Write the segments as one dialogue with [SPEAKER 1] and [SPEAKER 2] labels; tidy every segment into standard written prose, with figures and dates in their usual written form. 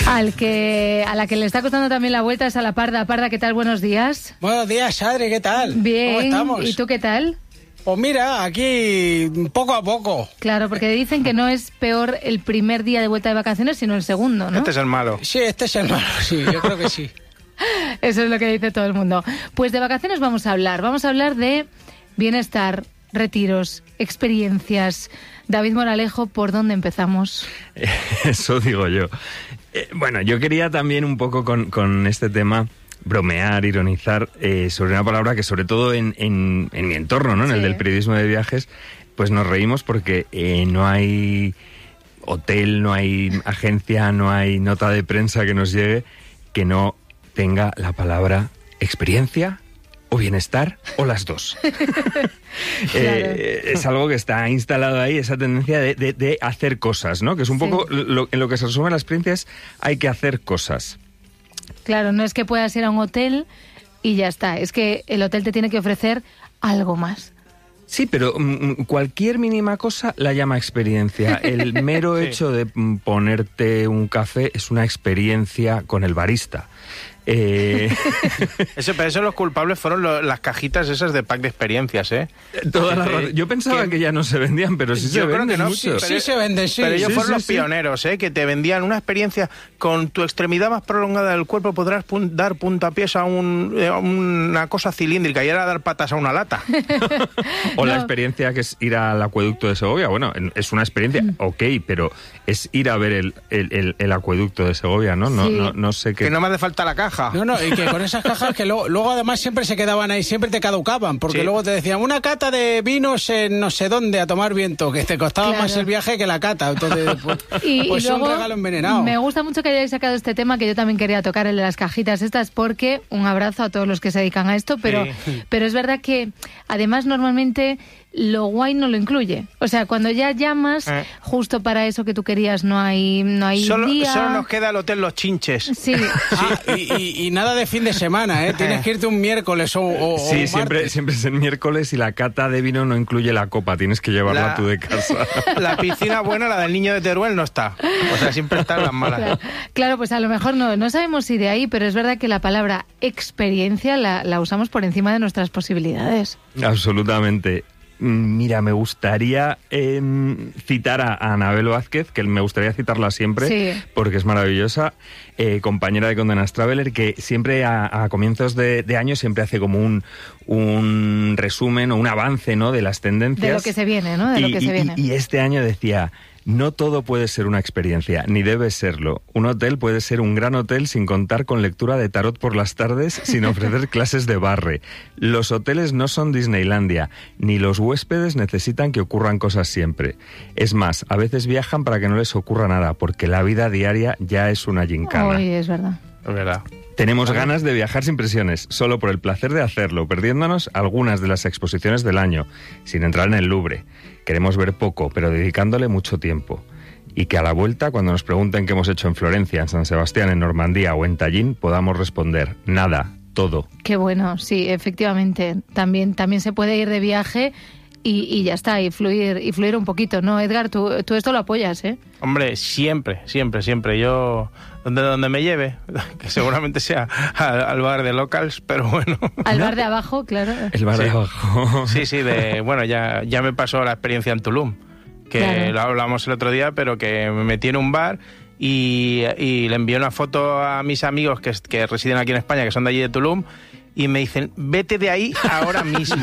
[SPEAKER 1] A la que le está costando también la vuelta es a la Parda. Parda, ¿qué tal? Buenos días.
[SPEAKER 2] Buenos días, Adri, ¿qué tal?
[SPEAKER 1] Bien.
[SPEAKER 2] ¿Cómo estamos?
[SPEAKER 1] ¿Y tú qué tal?
[SPEAKER 2] Pues mira, aquí poco a poco.
[SPEAKER 1] Claro, porque dicen que no es peor el primer día de vuelta de vacaciones, sino el segundo, ¿no?
[SPEAKER 3] Este es el malo.
[SPEAKER 2] Sí, este es el malo, sí, yo creo que sí.
[SPEAKER 1] Eso es lo que dice todo el mundo. Pues de vacaciones vamos a hablar de bienestar, retiros, experiencias. David Moralejo, ¿por dónde empezamos?
[SPEAKER 4] Eso digo yo. Bueno, yo quería también un poco con este tema bromear, ironizar sobre una palabra que sobre todo en mi entorno, ¿no? En el del periodismo de viajes, pues nos reímos porque no hay hotel, no hay agencia, no hay nota de prensa que nos llegue que no tenga la palabra experiencia o bienestar o las dos.
[SPEAKER 1] Claro.
[SPEAKER 4] Es algo que está instalado ahí, esa tendencia de hacer cosas, ¿no? Que es un poco en lo que se resume la experiencia, es hay que hacer cosas.
[SPEAKER 1] Claro, no es que puedas ir a un hotel y ya está, es que el hotel te tiene que ofrecer algo más.
[SPEAKER 4] Sí, pero cualquier mínima cosa la llama experiencia. El mero hecho de ponerte un café es una experiencia con el barista.
[SPEAKER 3] Pero los culpables fueron las cajitas esas de pack de experiencias, ¿eh?
[SPEAKER 4] Yo pensaba que ya no se vendían, pero sí se venden mucho.
[SPEAKER 2] Sí se venden, sí.
[SPEAKER 3] Pero ellos fueron los
[SPEAKER 4] sí.
[SPEAKER 3] pioneros, ¿eh? Que te vendían una experiencia con tu extremidad más prolongada del cuerpo, podrás dar puntapiés a una cosa cilíndrica y era dar patas a una lata.
[SPEAKER 4] O la experiencia que es ir al acueducto de Segovia. Bueno, es una experiencia, ok, pero es ir a ver el acueducto de Segovia, ¿no? No sé qué.
[SPEAKER 3] Que no me hace falta la caja.
[SPEAKER 2] No, y que con esas cajas que luego además siempre se quedaban ahí, siempre te caducaban, porque luego te decían una cata de vinos en no sé dónde a tomar viento, que te costaba más el viaje que la cata. Entonces, pues
[SPEAKER 1] y
[SPEAKER 2] luego, un regalo envenenado.
[SPEAKER 1] Me gusta mucho que hayáis sacado este tema, que yo también quería tocar, el de las cajitas estas, porque un abrazo a todos los que se dedican a esto, pero es verdad que además normalmente lo guay no lo incluye. O sea, cuando ya llamas, justo para eso que tú querías no hay
[SPEAKER 3] solo
[SPEAKER 1] día.
[SPEAKER 3] nos queda el hotel Los Chinches.
[SPEAKER 1] Sí.
[SPEAKER 2] Y nada de fin de semana, ¿eh? Tienes que irte un miércoles o
[SPEAKER 4] sí,
[SPEAKER 2] un
[SPEAKER 4] siempre es el miércoles y la cata de vino no incluye la copa, tienes que llevarla tú de casa.
[SPEAKER 3] La piscina buena, la del niño de Teruel, no está. O sea, siempre están las malas.
[SPEAKER 1] Claro, pues a lo mejor no sabemos si de ahí, pero es verdad que la palabra experiencia la usamos por encima de nuestras posibilidades.
[SPEAKER 4] Absolutamente. Mira, me gustaría citar a Anabel Vázquez, que me gustaría citarla siempre, porque es maravillosa, compañera de Condenas Traveler, que siempre a comienzos de año siempre hace como un resumen o un avance, ¿no?, de las tendencias.
[SPEAKER 1] De lo que se viene, ¿no? De lo que se viene.
[SPEAKER 4] Y este año decía: no todo puede ser una experiencia, ni debe serlo. Un hotel puede ser un gran hotel sin contar con lectura de tarot por las tardes, sin ofrecer clases de barre. Los hoteles no son Disneylandia, ni los huéspedes necesitan que ocurran cosas siempre. Es más, a veces viajan para que no les ocurra nada, porque la vida diaria ya es una gincana.
[SPEAKER 1] Uy, es verdad.
[SPEAKER 3] Es verdad.
[SPEAKER 4] Tenemos ganas de viajar sin presiones, solo por el placer de hacerlo, perdiéndonos algunas de las exposiciones del año, sin entrar en el Louvre. Queremos ver poco, pero dedicándole mucho tiempo. Y que a la vuelta, cuando nos pregunten qué hemos hecho en Florencia, en San Sebastián, en Normandía o en Tallín, podamos responder: nada, todo.
[SPEAKER 1] Qué bueno, sí, efectivamente. También se puede ir de viaje y ya está, y fluir un poquito, ¿no? Edgar, tú esto lo apoyas, ¿eh?
[SPEAKER 3] Hombre, siempre. Yo, donde me lleve, que seguramente sea al bar de Locals, pero bueno.
[SPEAKER 1] Al bar de abajo, claro.
[SPEAKER 4] El bar de abajo.
[SPEAKER 3] Sí, bueno, ya me pasó la experiencia en Tulum, que lo hablamos el otro día, pero que me metí en un bar y le envié una foto a mis amigos que residen aquí en España, que son de allí de Tulum, y me dicen: vete de ahí ahora mismo.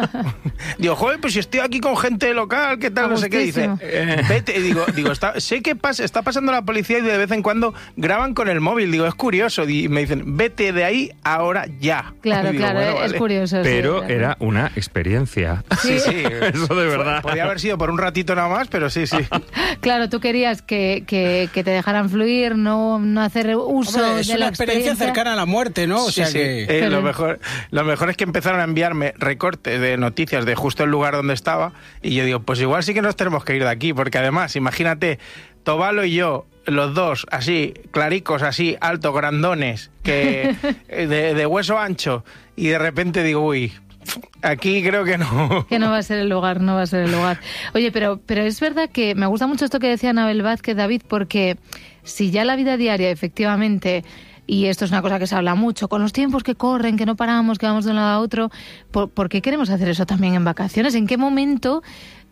[SPEAKER 3] Digo, joder, pues si estoy aquí con gente local, ¿qué tal? No sé qué. Dice, vete. Y digo, sé que está pasando la policía y de vez en cuando graban con el móvil. Digo, es curioso. Y me dicen: vete de ahí ahora ya.
[SPEAKER 1] Claro,
[SPEAKER 3] digo,
[SPEAKER 1] claro,
[SPEAKER 3] bueno,
[SPEAKER 1] es
[SPEAKER 3] vale.
[SPEAKER 4] Pero
[SPEAKER 1] curioso. sí, claro.
[SPEAKER 4] era una experiencia.
[SPEAKER 3] Sí.
[SPEAKER 4] Eso de verdad.
[SPEAKER 3] Podía haber sido por un ratito nada más, pero sí.
[SPEAKER 1] Claro, tú querías que te dejaran fluir, no hacer uso
[SPEAKER 2] Hombre, es
[SPEAKER 1] de
[SPEAKER 2] una
[SPEAKER 1] la
[SPEAKER 2] experiencia cercana a la muerte, ¿no? O sea que...
[SPEAKER 3] Lo mejor es que empezaron a enviarme recortes de noticias de justo el lugar donde estaba, y yo digo, pues igual sí que nos tenemos que ir de aquí, porque además, imagínate, Tobalo y yo, los dos, así, claricos, así, altos, grandones, que de hueso ancho, y de repente digo, uy, aquí creo que no.
[SPEAKER 1] Que no va a ser el lugar, no va a ser el lugar. Oye, pero es verdad que me gusta mucho esto que decía Anabel Vázquez, David, porque si ya la vida diaria, efectivamente, y esto es una cosa que se habla mucho, con los tiempos que corren, que no paramos, que vamos de un lado a otro, ¿por qué queremos hacer eso también en vacaciones? ¿En qué momento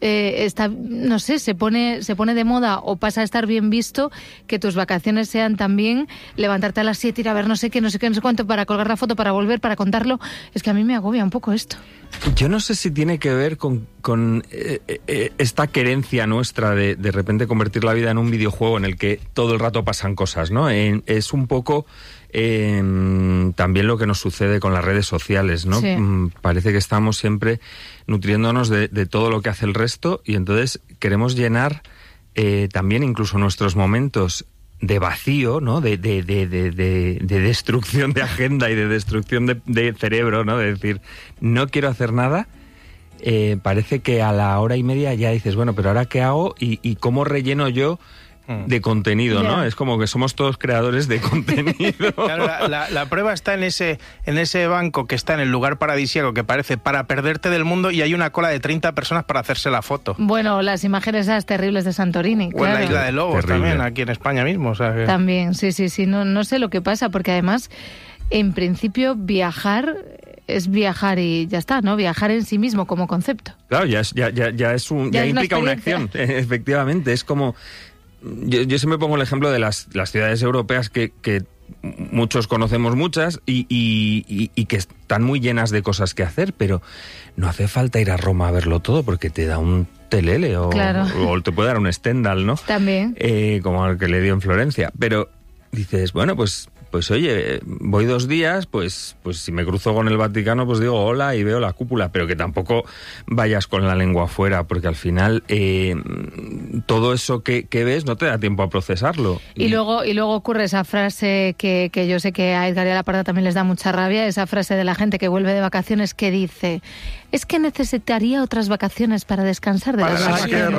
[SPEAKER 1] no sé, se pone de moda o pasa a estar bien visto que tus vacaciones sean también levantarte a las 7, ir a ver no sé qué, no sé cuánto, para colgar la foto, para volver, para contarlo? Es que a mí me agobia un poco esto.
[SPEAKER 4] Yo no sé si tiene que ver con esta querencia nuestra de repente convertir la vida en un videojuego en el que todo el rato pasan cosas, ¿no? Es un poco también lo que nos sucede con las redes sociales, ¿no?
[SPEAKER 1] Sí.
[SPEAKER 4] Parece que estamos siempre nutriéndonos de todo lo que hace el resto y entonces queremos llenar también incluso nuestros momentos de vacío, ¿no? De destrucción de agenda y de destrucción de cerebro, ¿no? De decir, no quiero hacer nada. Parece que a la hora y media ya dices, bueno, pero ¿ahora qué hago? ¿Y cómo relleno yo de contenido, ¿no? Es como que somos todos creadores de contenido.
[SPEAKER 3] Claro, la prueba está en ese banco que está en el lugar paradisíaco que parece para perderte del mundo y hay una cola de 30 personas para hacerse la foto.
[SPEAKER 1] Bueno, las imágenes esas terribles de Santorini,
[SPEAKER 3] o en la
[SPEAKER 1] claro.
[SPEAKER 3] Isla de Lobos
[SPEAKER 4] Terrible.
[SPEAKER 3] también, aquí en España mismo. O sea que...
[SPEAKER 1] También, sí, no sé lo que pasa, porque además, en principio, viajar es viajar y ya está, ¿no? Viajar en sí mismo como concepto.
[SPEAKER 4] Claro, ya implica una
[SPEAKER 1] experiencia.
[SPEAKER 4] acción, efectivamente. Es como... Yo siempre pongo el ejemplo de las ciudades europeas que muchos conocemos muchas y que están muy llenas de cosas que hacer, pero no hace falta ir a Roma a verlo todo porque te da un telele o te puede dar un Stendhal, ¿no?
[SPEAKER 1] También.
[SPEAKER 4] Como el que le dio en Florencia. Pero dices, bueno, pues oye, voy 2 días, pues si me cruzo con el Vaticano, pues digo hola y veo la cúpula, pero que tampoco vayas con la lengua afuera, porque al final todo eso que ves no te da tiempo a procesarlo.
[SPEAKER 1] Y luego ocurre esa frase que yo sé que a Edgar y a la Parda también les da mucha rabia, esa frase de la gente que vuelve de vacaciones que dice, es que necesitaría otras vacaciones para descansar de las vacaciones.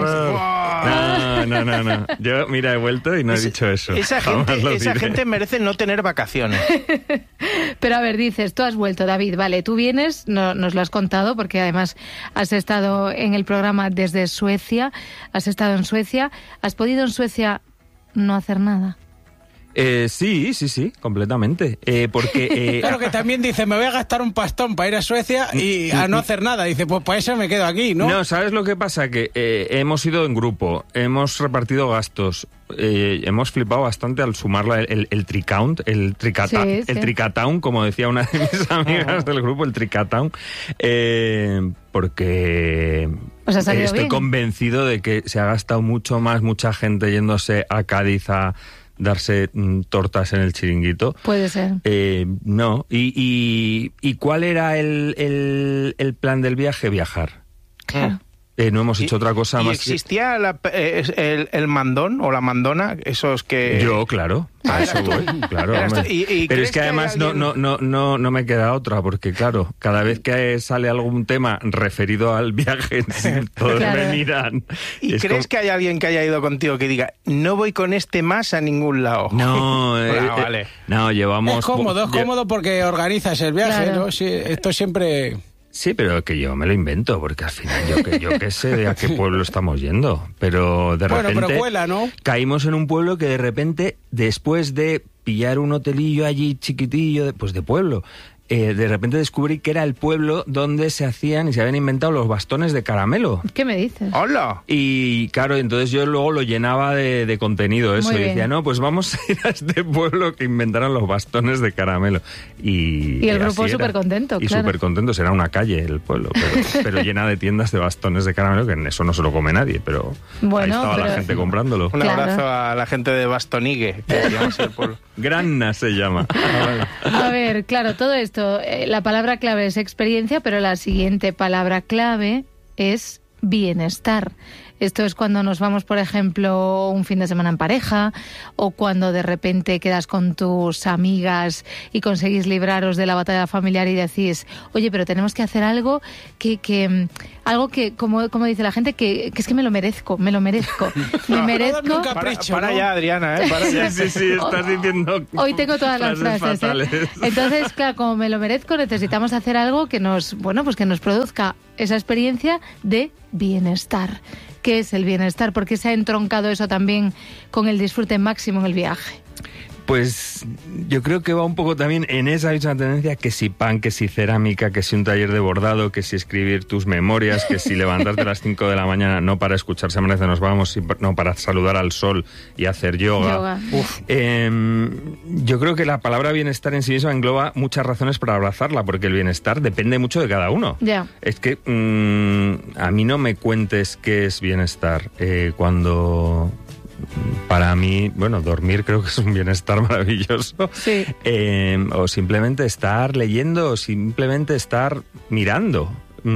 [SPEAKER 4] No. Yo, mira, he vuelto y no he dicho eso.
[SPEAKER 3] Esa gente merece no tener vacaciones.
[SPEAKER 1] Pero a ver, dices, tú has vuelto, David, vale, tú vienes, nos lo has contado, porque además has estado en el programa desde Suecia, has estado en Suecia, ¿has podido en Suecia no hacer nada?
[SPEAKER 4] Sí, completamente. Porque
[SPEAKER 2] Claro que también dice, me voy a gastar un pastón para ir a Suecia y a no hacer nada. Dice, pues para eso me quedo aquí, ¿no?
[SPEAKER 4] No, ¿sabes lo que pasa? Que hemos ido en grupo, hemos repartido gastos, hemos flipado bastante al sumarla el tricount, el tricatown, como decía una de mis amigas del grupo, el tricatown, porque estoy convencido de que se ha gastado mucho más mucha gente yéndose a Cádiz a darse tortas en el Chiringuito.
[SPEAKER 1] Puede ser.
[SPEAKER 4] No. ¿Y cuál era el plan del viaje? Viajar.
[SPEAKER 1] Claro.
[SPEAKER 4] No hemos hecho otra cosa más.
[SPEAKER 3] ¿Existía el mandón o la mandona? Esos que...
[SPEAKER 4] Yo, claro. A eso voy, claro. Pero es que además no me queda otra, porque claro, cada vez que sale algún tema referido al viaje, todos me miran.
[SPEAKER 3] ¿Y crees que hay alguien que haya ido contigo que diga, no voy con este más a ningún lado?
[SPEAKER 4] No,
[SPEAKER 3] vale.
[SPEAKER 4] No, llevamos...
[SPEAKER 2] Es cómodo porque organizas el viaje,
[SPEAKER 1] Claro.
[SPEAKER 2] ¿no? Sí, esto siempre...
[SPEAKER 4] Sí, pero que yo me lo invento, porque al final yo qué sé a qué pueblo estamos yendo. Pero de repente
[SPEAKER 2] pero cuela, ¿no?
[SPEAKER 4] caímos en un pueblo que de repente, después de pillar un hotelillo allí chiquitillo, pues de pueblo, de repente descubrí que era el pueblo donde se hacían y se habían inventado los bastones de caramelo.
[SPEAKER 1] ¿Qué me dices?
[SPEAKER 3] ¡Hola!
[SPEAKER 4] Y claro, entonces yo luego lo llenaba de contenido eso.
[SPEAKER 1] Muy
[SPEAKER 4] Y decía,
[SPEAKER 1] bien.
[SPEAKER 4] no, pues vamos a ir a este pueblo que inventaron los bastones de caramelo. Y
[SPEAKER 1] el grupo
[SPEAKER 4] así era.
[SPEAKER 1] súper contento,
[SPEAKER 4] Y
[SPEAKER 1] claro.
[SPEAKER 4] súper contentos, era una calle el pueblo, pero llena de tiendas de bastones de caramelo, que en eso no se lo come nadie, pero
[SPEAKER 1] Bueno,
[SPEAKER 4] ahí estaba la
[SPEAKER 1] pero-
[SPEAKER 4] gente comprándolo.
[SPEAKER 3] Un
[SPEAKER 1] Claro.
[SPEAKER 3] abrazo a la gente de Bastonigue, que se llama así el pueblo.
[SPEAKER 4] Granna se llama.
[SPEAKER 1] A ver, claro, todo esto, la palabra clave es experiencia, pero la siguiente palabra clave es bienestar. Esto es cuando nos vamos, por ejemplo, un fin de semana en pareja, o cuando de repente quedas con tus amigas y conseguís libraros de la batalla familiar y decís, oye, pero tenemos que hacer algo algo que, como dice la gente, que es que me lo merezco. Me merezco.
[SPEAKER 2] Capricho,
[SPEAKER 3] para ya, Adriana, para ya.
[SPEAKER 4] Sí, estás diciendo.
[SPEAKER 1] Hoy tengo todas las frases. Entonces, claro, como me lo merezco, necesitamos hacer algo que nos produzca esa experiencia de bienestar. ¿Qué es el bienestar? ¿Por qué se ha entroncado eso también con el disfrute máximo en el viaje?
[SPEAKER 4] Pues yo creo que va un poco también en esa misma tendencia, que si pan, que si cerámica, que si un taller de bordado, que si escribir tus memorias, que si levantarte a las 5 de la mañana, no para escuchar Se Merece Nos Vamos, no para saludar al sol y hacer yoga. Yo creo que la palabra bienestar en sí misma engloba muchas razones para abrazarla, porque el bienestar depende mucho de cada uno. Es que a mí no me cuentes qué es bienestar cuando... Para mí, dormir creo que es un bienestar maravilloso.
[SPEAKER 1] Sí.
[SPEAKER 4] O simplemente estar leyendo, o simplemente estar mirando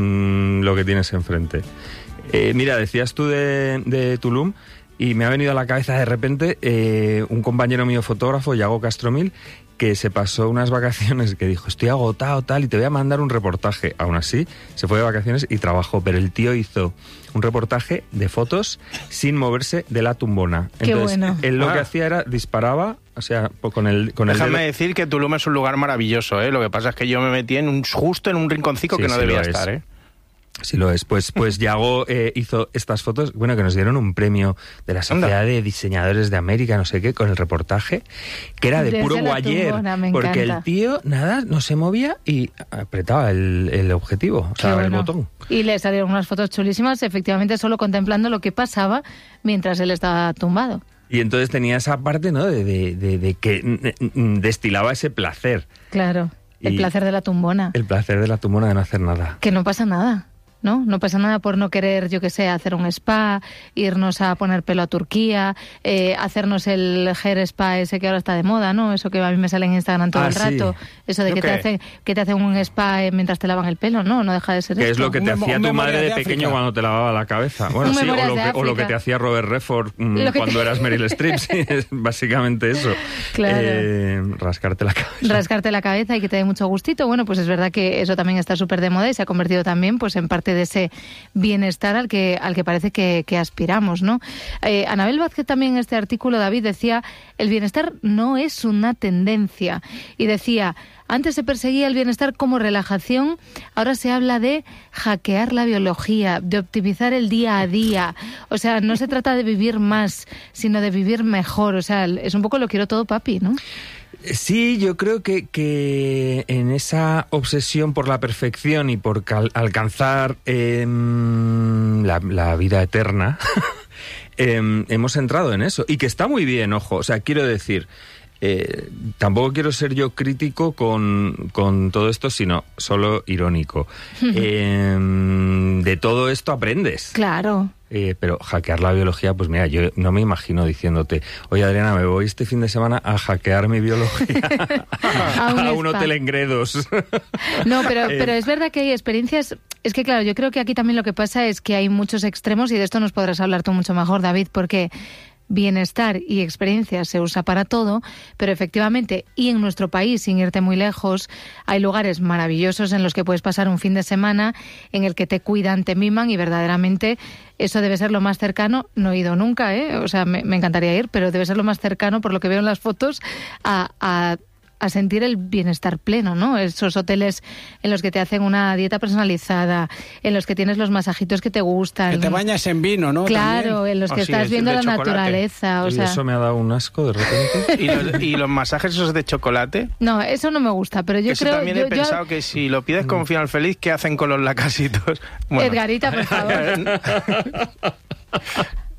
[SPEAKER 4] lo que tienes enfrente. Mira, decías tú de Tulum, y me ha venido a la cabeza de repente un compañero mío fotógrafo, Yago Castromil, que se pasó unas vacaciones, que dijo, estoy agotado, tal, y te voy a mandar un reportaje. Aún así, se fue de vacaciones y trabajó, pero el tío hizo un reportaje de fotos sin moverse de la tumbona. Entonces, él lo que hacía era, disparaba, o sea, con el
[SPEAKER 3] Déjame
[SPEAKER 4] dedo.
[SPEAKER 3] decir que Tulum es un lugar maravilloso, ¿eh? Lo que pasa es que yo me metí justo en un rinconcito que no debía estar, ¿eh?
[SPEAKER 4] Sí lo es. Pues Yago hizo estas fotos, que nos dieron un premio de la Sociedad de Diseñadores de América, no sé qué, con el reportaje, que era de puro guayer, porque el tío, no se movía y apretaba el objetivo, el botón.
[SPEAKER 1] Y le salieron unas fotos chulísimas, efectivamente, solo contemplando lo que pasaba mientras él estaba tumbado.
[SPEAKER 4] Y entonces tenía esa parte, ¿no?, de que destilaba ese placer.
[SPEAKER 1] Claro, el placer de la tumbona.
[SPEAKER 4] El placer de la tumbona de no hacer nada.
[SPEAKER 1] Que no pasa nada. No pasa nada por no querer, yo que sé, hacer un spa, irnos a poner pelo a Turquía, hacernos el hair spa ese que ahora está de moda, ¿no? Eso que a mí me sale en Instagram todo el rato. Eso de que te hacen un spa mientras te lavan el pelo, ¿no deja de ser eso.
[SPEAKER 4] Que es lo que te hacía tu madre de pequeño cuando te lavaba la cabeza. Bueno, sí, o lo que te hacía Robert Redford cuando eras Meryl Streep, sí, es básicamente eso.
[SPEAKER 1] Claro.
[SPEAKER 4] Rascarte la cabeza.
[SPEAKER 1] Rascarte la cabeza y que te dé mucho gustito. Bueno, pues es verdad que eso también está súper de moda y se ha convertido también pues en parte de ese bienestar al que parece que aspiramos, ¿no? Anabel Vázquez también en este artículo, David, decía, el bienestar no es una tendencia. Y decía, antes se perseguía el bienestar como relajación, ahora se habla de hackear la biología, de optimizar el día a día. O sea, no se trata de vivir más, sino de vivir mejor. O sea, es un poco lo quiero todo, papi, ¿no?
[SPEAKER 4] Sí, yo creo que en esa obsesión por la perfección y por alcanzar la vida eterna, hemos entrado en eso. Y que está muy bien, ojo. O sea, quiero decir, tampoco quiero ser yo crítico con todo esto, sino solo irónico. De todo esto aprendes.
[SPEAKER 1] Claro.
[SPEAKER 4] Pero hackear la biología, pues mira, yo no me imagino diciéndote, oye Adriana, me voy este fin de semana a hackear mi biología a un hotel en Gredos.
[SPEAKER 1] No, pero es verdad que hay experiencias. Es que claro, yo creo que aquí también lo que pasa es que hay muchos extremos y de esto nos podrás hablar tú mucho mejor, David, porque bienestar y experiencia se usa para todo, pero efectivamente, y en nuestro país, sin irte muy lejos, hay lugares maravillosos en los que puedes pasar un fin de semana en el que te cuidan, te miman y verdaderamente eso debe ser lo más cercano. No he ido nunca, o sea, me encantaría ir, pero debe ser lo más cercano, por lo que veo en las fotos, a sentir el bienestar pleno, ¿no? Esos hoteles en los que te hacen una dieta personalizada, en los que tienes los masajitos que te gustan.
[SPEAKER 2] Que te bañas en vino, ¿no?
[SPEAKER 1] Claro,
[SPEAKER 2] también.
[SPEAKER 1] En los que estás viendo la
[SPEAKER 3] chocolate.
[SPEAKER 1] Naturaleza.
[SPEAKER 4] Y eso me ha dado un asco de repente.
[SPEAKER 3] ¿Y los masajes esos de chocolate?
[SPEAKER 1] No, eso no me gusta, pero yo
[SPEAKER 3] eso
[SPEAKER 1] creo...
[SPEAKER 3] también he pensado que si lo pides con final feliz, ¿qué hacen con los lacasitos? Bueno.
[SPEAKER 1] Edgarita, por favor.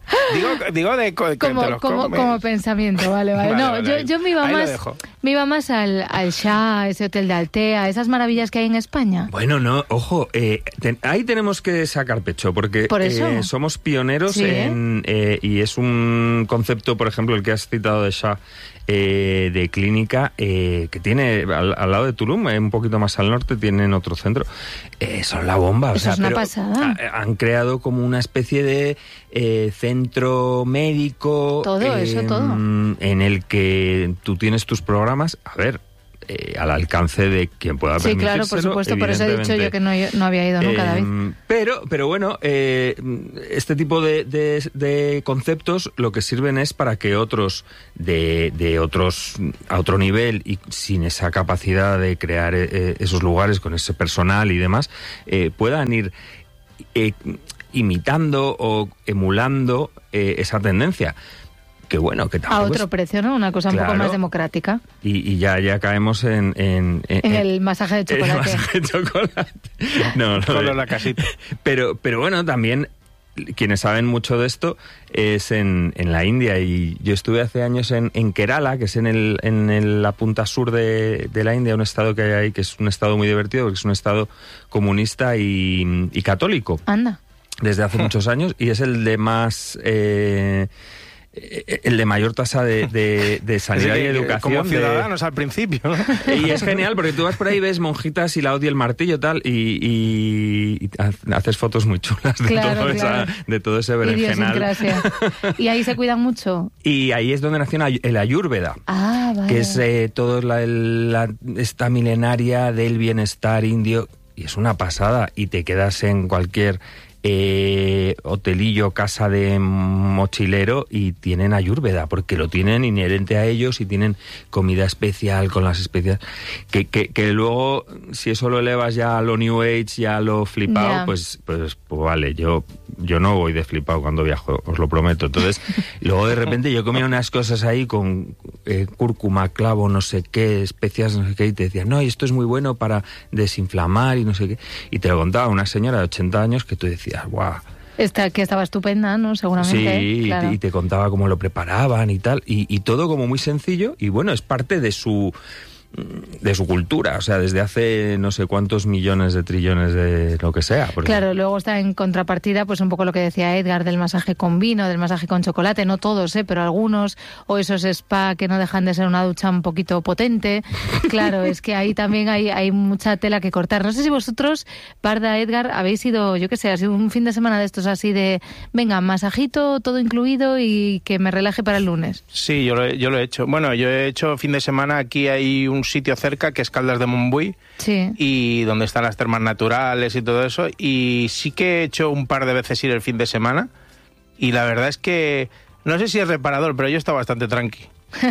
[SPEAKER 3] Digo de
[SPEAKER 1] como pensamiento, vale.
[SPEAKER 3] Vale,
[SPEAKER 1] yo me iba más al Shah, ese hotel de Altea, esas maravillas que hay en España.
[SPEAKER 4] Bueno, no, ojo, ahí tenemos que sacar pecho, porque somos pioneros y es un concepto, por ejemplo, el que has citado de Shah, de clínica, que tiene al lado de Tulum, un poquito más al norte, tienen otro centro. Son la bomba.
[SPEAKER 1] Eso es una pasada.
[SPEAKER 4] Han creado como una especie de centro médico.
[SPEAKER 1] Todo.
[SPEAKER 4] En el que tú tienes tus programas, al alcance de quien pueda permitírselo.
[SPEAKER 1] Sí, claro, por supuesto, por eso he dicho yo que no había ido nunca, David.
[SPEAKER 4] Pero bueno, este tipo de conceptos lo que sirven es para que otros de otros a otro nivel y sin esa capacidad de crear esos lugares con ese personal y demás, puedan ir imitando o emulando esa tendencia. Que bueno, que tampoco
[SPEAKER 1] a otro precio, ¿no? Una cosa un poco más democrática.
[SPEAKER 4] Y ya caemos en
[SPEAKER 1] el masaje de chocolate.
[SPEAKER 4] El masaje de chocolate. No,
[SPEAKER 3] solo la casita.
[SPEAKER 4] Pero bueno, también quienes saben mucho de esto es en la India, y yo estuve hace años en Kerala, que es en la punta sur de la India, un estado que hay ahí que es un estado muy divertido, porque es un estado comunista y católico.
[SPEAKER 1] Anda.
[SPEAKER 4] Desde hace muchos años, y es el de más... el de mayor tasa de sanidad y educación.
[SPEAKER 3] Como ciudadanos al principio, ¿no?
[SPEAKER 4] Y es genial, porque tú vas por ahí, ves monjitas y la hoz y el martillo tal, y haces fotos muy chulas de todo ese berenjenal.
[SPEAKER 1] ¿Y ahí se cuidan mucho?
[SPEAKER 4] Y ahí es donde nació el Ayurveda,
[SPEAKER 1] vale.
[SPEAKER 4] Que es toda esta milenaria del bienestar indio, y es una pasada, y te quedas en cualquier... hotelillo, casa de mochilero, y tienen Ayurveda, porque lo tienen inherente a ellos, y tienen comida especial con las especias que luego, si eso lo elevas ya a lo New Age, ya a lo flipado, pues vale, yo no voy de flipado cuando viajo, os lo prometo. Entonces, luego de repente yo comía unas cosas ahí con cúrcuma, clavo, no sé qué, especias, no sé qué, y te decían, no, y esto es muy bueno para desinflamar y no sé qué, y te lo contaba una señora de 80 años que tú decías, ¡guau!
[SPEAKER 1] Que estaba estupenda, ¿no? Seguramente.
[SPEAKER 4] Sí, claro. y te contaba cómo lo preparaban y tal, y todo como muy sencillo, y bueno, es parte de su cultura, o sea, desde hace no sé cuántos millones de trillones de lo que sea.
[SPEAKER 1] Claro, luego está en contrapartida, pues un poco lo que decía Edgar, del masaje con vino, del masaje con chocolate, no todos, pero algunos, o esos spa que no dejan de ser una ducha un poquito potente. Claro, es que ahí también hay mucha tela que cortar. No sé si vosotros, Parda, Edgar, habéis ido, yo qué sé, ha sido un fin de semana de estos así de, venga, masajito, todo incluido y que me relaje para el lunes.
[SPEAKER 3] Sí, yo lo he hecho. Bueno, yo he hecho fin de semana, aquí hay un sitio cerca que es Caldas de Montbui, y donde están las termas naturales y todo eso, y sí que he hecho un par de veces ir el fin de semana, y la verdad es que no sé si es reparador, pero yo he estado bastante tranqui.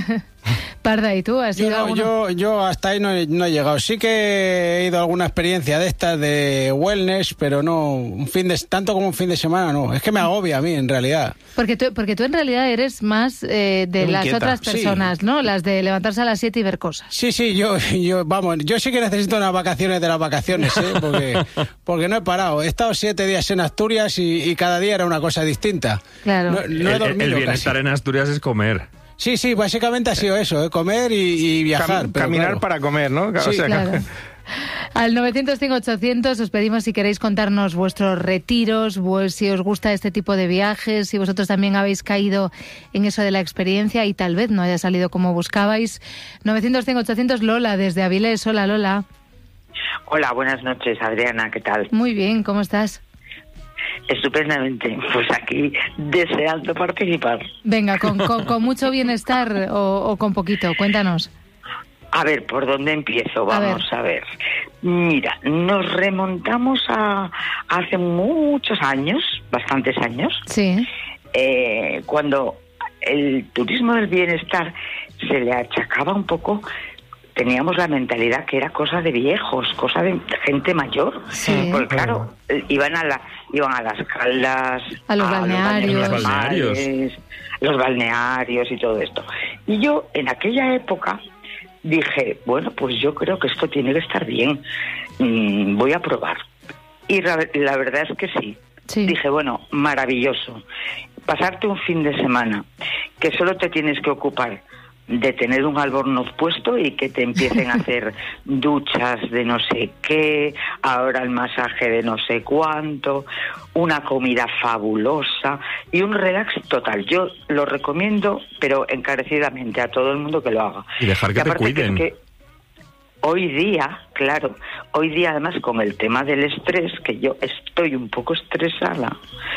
[SPEAKER 1] Parda, ¿y tú has ido alguno?
[SPEAKER 2] Yo hasta ahí no he llegado. Sí que he ido a alguna experiencia de estas de wellness, pero no tanto como un fin de semana, no. Es que me agobia a mí, en realidad.
[SPEAKER 1] Porque tú en realidad eres más de las otras personas, sí, ¿no? Las de levantarse a las 7 y ver cosas.
[SPEAKER 2] Sí, yo sí que necesito unas vacaciones de las vacaciones, porque no he parado. He estado 7 días en Asturias y cada día era una cosa distinta.
[SPEAKER 1] Claro.
[SPEAKER 2] No he dormido
[SPEAKER 4] el bienestar
[SPEAKER 2] casi.
[SPEAKER 4] En Asturias es comer.
[SPEAKER 2] Sí, básicamente ha sido eso, comer y viajar.
[SPEAKER 3] Caminar, claro, para comer, ¿no?
[SPEAKER 1] Sí, o sea, claro. Al 900-100-800 os pedimos si queréis contarnos vuestros retiros, si os gusta este tipo de viajes, si vosotros también habéis caído en eso de la experiencia y tal vez no haya salido como buscabais. 900-100-800, Lola, desde Avilés. Hola, Lola.
[SPEAKER 5] Hola, buenas noches, Adriana, ¿qué tal?
[SPEAKER 1] Muy bien, ¿cómo estás?
[SPEAKER 5] Estupendamente, pues aquí deseando participar.
[SPEAKER 1] Venga, con mucho bienestar o con poquito, cuéntanos.
[SPEAKER 5] A ver, ¿por dónde empiezo? Vamos a ver. Mira, nos remontamos a hace muchos años, bastantes años,
[SPEAKER 1] sí,
[SPEAKER 5] cuando el turismo del bienestar se le achacaba un poco. Teníamos la mentalidad que era cosa de viejos, cosa de gente mayor.
[SPEAKER 1] Sí.
[SPEAKER 5] Porque claro, iban a las caldas,
[SPEAKER 1] a los balnearios,
[SPEAKER 5] los balnearios y todo esto. Y yo en aquella época dije, bueno, pues yo creo que esto tiene que estar bien, voy a probar. Y la verdad es que sí. Dije, bueno, maravilloso. pasarte un fin de semana que solo te tienes que ocupar de tener un albornoz puesto y que te empiecen a hacer duchas de no sé qué, ahora el masaje de no sé cuánto, una comida fabulosa y un relax total. Yo lo recomiendo, pero encarecidamente a todo el mundo que lo haga.
[SPEAKER 4] Y dejar que te cuiden.
[SPEAKER 5] Que hoy día, claro, además con el tema del estrés, que yo estoy un poco estresada,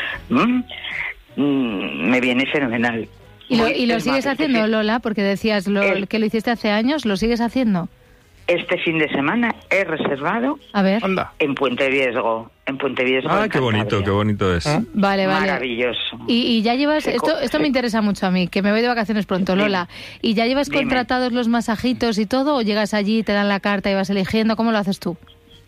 [SPEAKER 5] me viene fenomenal.
[SPEAKER 1] ¿Y lo sigues haciendo, Lola? Porque decías que lo hiciste hace años, ¿lo sigues haciendo?
[SPEAKER 5] Este fin de semana he reservado en Puente Viesgo.
[SPEAKER 4] Ah, qué bonito es.
[SPEAKER 1] Vale.
[SPEAKER 5] Maravilloso.
[SPEAKER 1] Y ya llevas, esto me interesa mucho a mí, que me voy de vacaciones pronto, Lola. ¿Y ya llevas contratados los masajitos y todo, o llegas allí, te dan la carta y vas eligiendo? ¿Cómo lo haces tú?